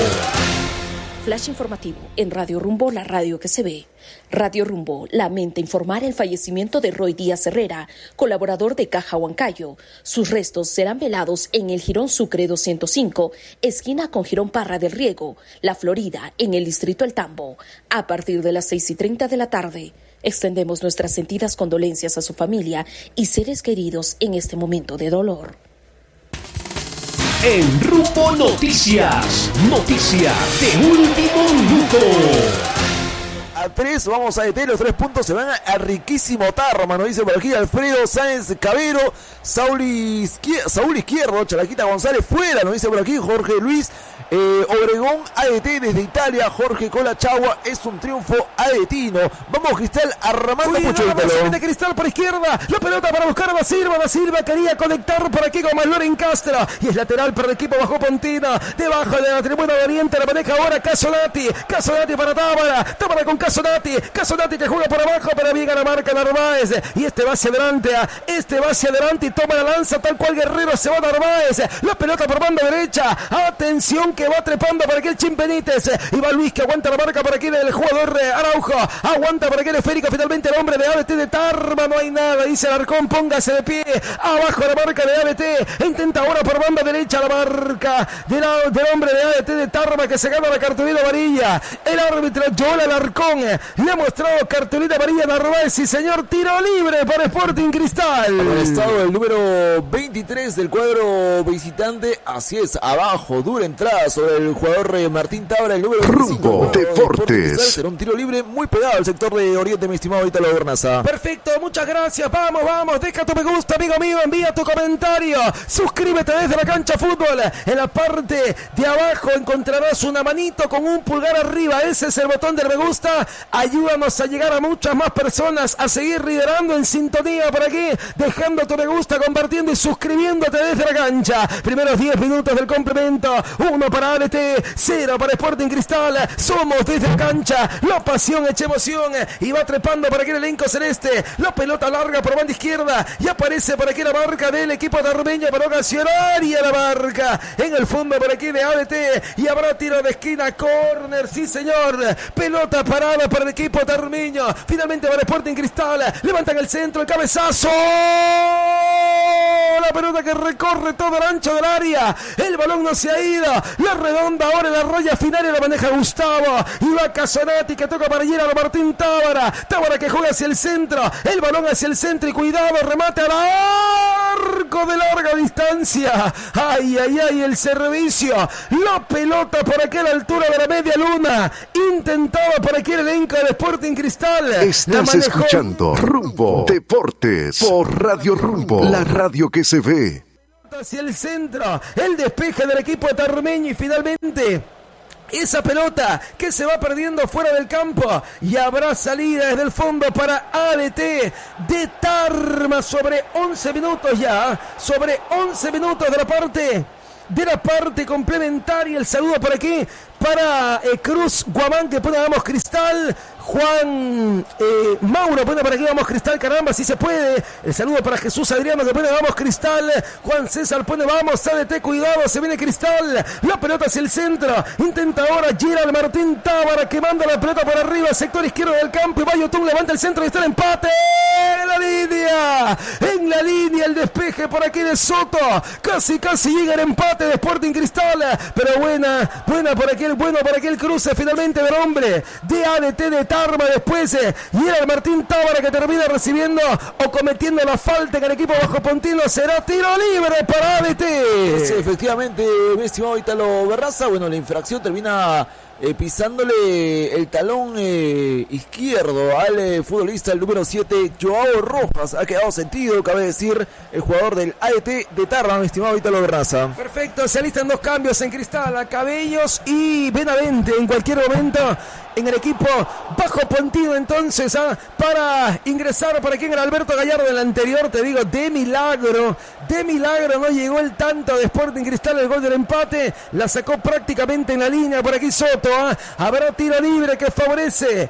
Flash informativo en Radio Rumbo, la radio que se ve. Radio Rumbo lamenta informar el fallecimiento de Roy Díaz Herrera, colaborador de Caja Huancayo. Sus restos serán velados en el Jirón Sucre doscientos cinco, esquina con Jirón Parra del Riego, La Florida, en el distrito El Tambo, a partir de las seis y treinta de la tarde. Extendemos nuestras sentidas condolencias a su familia y seres queridos en este momento de dolor. En Rumbo Noticias, noticia de último minuto. A tres, vamos a detener los tres puntos, se van a, a riquísimo Tarma, nos dice por aquí Alfredo Sáenz Cabero, Saúl Izquierdo, Saúl Izquierdo, Chalaquita González fuera, nos dice por aquí Jorge Luis, eh, Obregón A D T desde Italia, Jorge Colachagua, es un triunfo adetino. Vamos Cristal armando mucho el balón. De Cristal por izquierda, la pelota para buscar a Da Silva, Da Silva quería conectar por aquí con Loren Castro, y es lateral para el equipo bajo Pontina, debajo de la tribuna de Oriente, la maneja ahora Casonati, Casonati para Tábara, Tábara con Casonati, Casonati que juega por abajo, pero bien a la marca Narváez, y este va hacia adelante, este va hacia adelante y toma la lanza tal cual Guerrero, se va Narváez, la pelota por banda derecha, atención que va trepando por aquí el Chimpenítez, y va Luis que aguanta la marca por aquí del jugador Araujo, aguanta por aquí el esférico, finalmente el hombre de A B T de Tarma, no hay nada, dice Alarcón, póngase de pie, abajo la marca de A B T, intenta ahora por banda derecha la marca de la, del hombre de A B T de Tarma que se gana la cartulina amarilla, el árbitro Joel Alarcón le ha mostrado cartulina amarilla a Narváez, y señor, tiro libre para Sporting Cristal. Estado el número veintitrés del cuadro visitante, así es, abajo, dura entrada sobre el jugador eh, Martín Tábara, el número Rumbo Deportes. Será un tiro libre muy pegado al sector de Oriente, mi estimado Ítalo Bernaza. Perfecto, muchas gracias, vamos, vamos, deja tu me gusta, amigo mío, envía tu comentario, suscríbete desde la cancha fútbol, en la parte de abajo encontrarás una manito con un pulgar arriba, ese es el botón del me gusta, ayúdanos a llegar a muchas más personas, a seguir liderando en sintonía por aquí, dejando tu me gusta, compartiendo y suscribiéndote desde la cancha. Primeros diez minutos del complemento, uno para A B T, cero para Sporting Cristal, somos desde la cancha, la pasión echa emoción, y va trepando por aquí el elenco celeste, la pelota larga por banda izquierda, y aparece por aquí la marca del equipo tarmeño para ocasionar, y a la marca, en el fondo por aquí de A B T, y habrá tiro de esquina, córner, sí señor, pelota parada para el equipo tarmeño, finalmente para Sporting Cristal, levantan el centro, el cabezazo, la pelota que recorre todo el ancho del área, el balón no se ha ido, la redonda ahora en la raya final y la maneja Gustavo, y va Casonati que toca para llegar a Martín Tábara, Tábara que juega hacia el centro, el balón hacia el centro y cuidado, remate al arco de larga distancia, ay, ay, ay, el servicio, la pelota por aquella altura de la media luna, intentaba por aquí el elenco del Sporting Cristal. Estás escuchando Rumbo Deportes por Radio Rumbo, la radio que se ve. Hacia el centro, el despeje del equipo tarmeño y finalmente esa pelota que se va perdiendo fuera del campo, y habrá salida desde el fondo para A B T de Tarma sobre once minutos ya, sobre once minutos de la parte de la parte complementaria. El saludo por aquí para eh, Cruz Guamán que pone vamos Cristal, Juan eh, Mauro pone por aquí vamos Cristal, caramba si se puede, el saludo para Jesús Adriano que pone vamos Cristal, Juan César pone vamos A D T, cuidado, se viene Cristal, la pelota hacia el centro, intenta ahora Gerald Martín Tábara que manda la pelota por arriba, sector izquierdo del campo, y va Yotun, levanta el centro y está el empate, en la línea, en la línea el despeje por aquí de Soto, casi casi llega el empate de Sporting Cristal, pero buena, buena por aquí, bueno por aquí el cruce finalmente del hombre de A D T de Tarma, después eh, y era el Martín Tábara que termina recibiendo o cometiendo la falta en el equipo bajo Pontino, será tiro libre para A D T. Sí, efectivamente, mi estimado Ítalo Berraza, bueno, la infracción termina eh, pisándole el talón eh, izquierdo al eh, futbolista, el número siete, Joao Rojas, ha quedado sentido, cabe decir, el jugador del A D T de Tarma, mi estimado Ítalo Berraza. Perfecto, se alistan dos cambios en Cristal, a Cabellos y Benavente en cualquier momento en el equipo bajo Pontino entonces ¿ah? para ingresar por aquí en el Alberto Gallardo. El anterior, te digo, de milagro, de milagro no llegó el tanto de Sporting Cristal, el gol del empate, la sacó prácticamente en la línea por aquí Soto, ¿ah? habrá tiro libre que favorece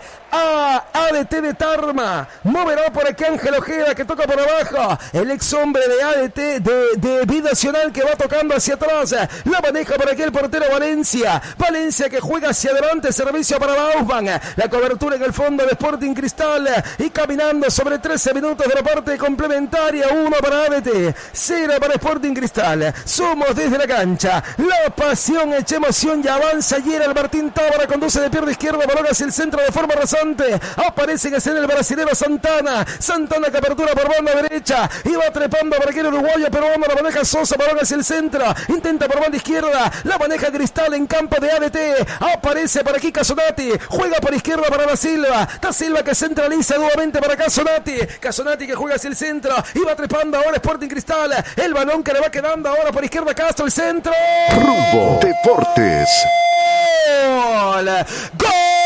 a A D T de Tarma, moverá por aquí Ángel Ojeda que toca por abajo, el ex hombre de A D T de, de Binacional que va tocando hacia atrás, la maneja por aquí el portero Valencia, Valencia que juega hacia adelante, servicio para abajo, Kaufman. La cobertura en el fondo de Sporting Cristal y caminando sobre trece minutos de la parte complementaria. Uno para A D T, cero para Sporting Cristal. Somos desde la cancha. La pasión hecha emoción y avanza Gerald Martín Tábara, conduce de pierna izquierda, balón hacia el centro de forma rasante. Aparece en escena el brasilero Santana. Santana que apertura por banda derecha y va trepando por aquí el uruguayo peruano. La maneja Sosa, balón hacia el centro. Intenta por banda izquierda. La maneja Cristal en campo de A D T. Aparece por aquí Casonati. Juega por izquierda para Da Silva. Da Silva que centraliza nuevamente para Casonati. Casonati que juega hacia el centro y va trepando ahora Sporting Cristal. El balón que le va quedando ahora por izquierda Castro, el centro. Rumbo Deportes. ¡Gol! ¡Gol!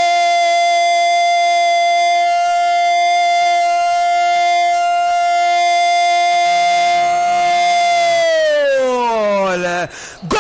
¡Gol!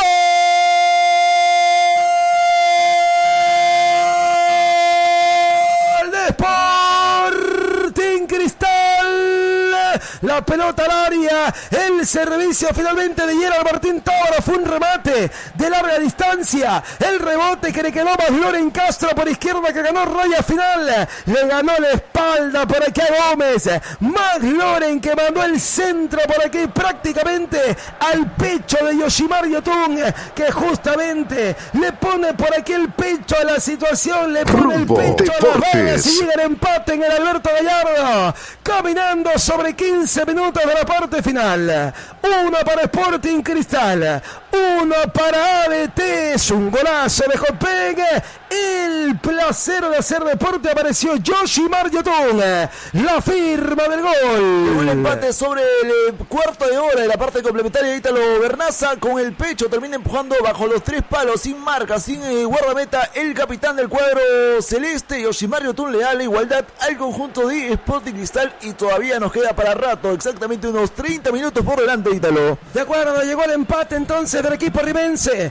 De Sporting Cristal. La pelota al área, el servicio finalmente de Gerald Martín Tábara, fue un remate de larga distancia, el rebote que le quedó a Loren Castro por izquierda, que ganó raya final, le ganó la espalda por aquí a Gómez. McLaurin que mandó el centro por aquí prácticamente al pecho de Yoshimar Yotun, que justamente le pone por aquí el pecho a la situación, le pone Rumbo el pecho Deportes. a las balas y llega el empate en el Alberto Gallardo, caminando sobre quince minutos de la parte final. Uno para Sporting Cristal, uno para A D T. Es un golazo de Jopeg. El placer de hacer deporte, apareció Yoshimar Yotun, la firma del gol. Un empate sobre el eh, cuarto de hora de la parte complementaria de Ítalo Bernaza, con el pecho termina empujando bajo los tres palos, sin marca, sin eh, guardameta, el capitán del cuadro celeste. Yoshimar Yotun le da la igualdad al conjunto de Sporting Cristal y todavía nos queda para rato, exactamente unos treinta minutos por delante, Ítalo. De acuerdo, llegó el empate entonces del equipo rimense.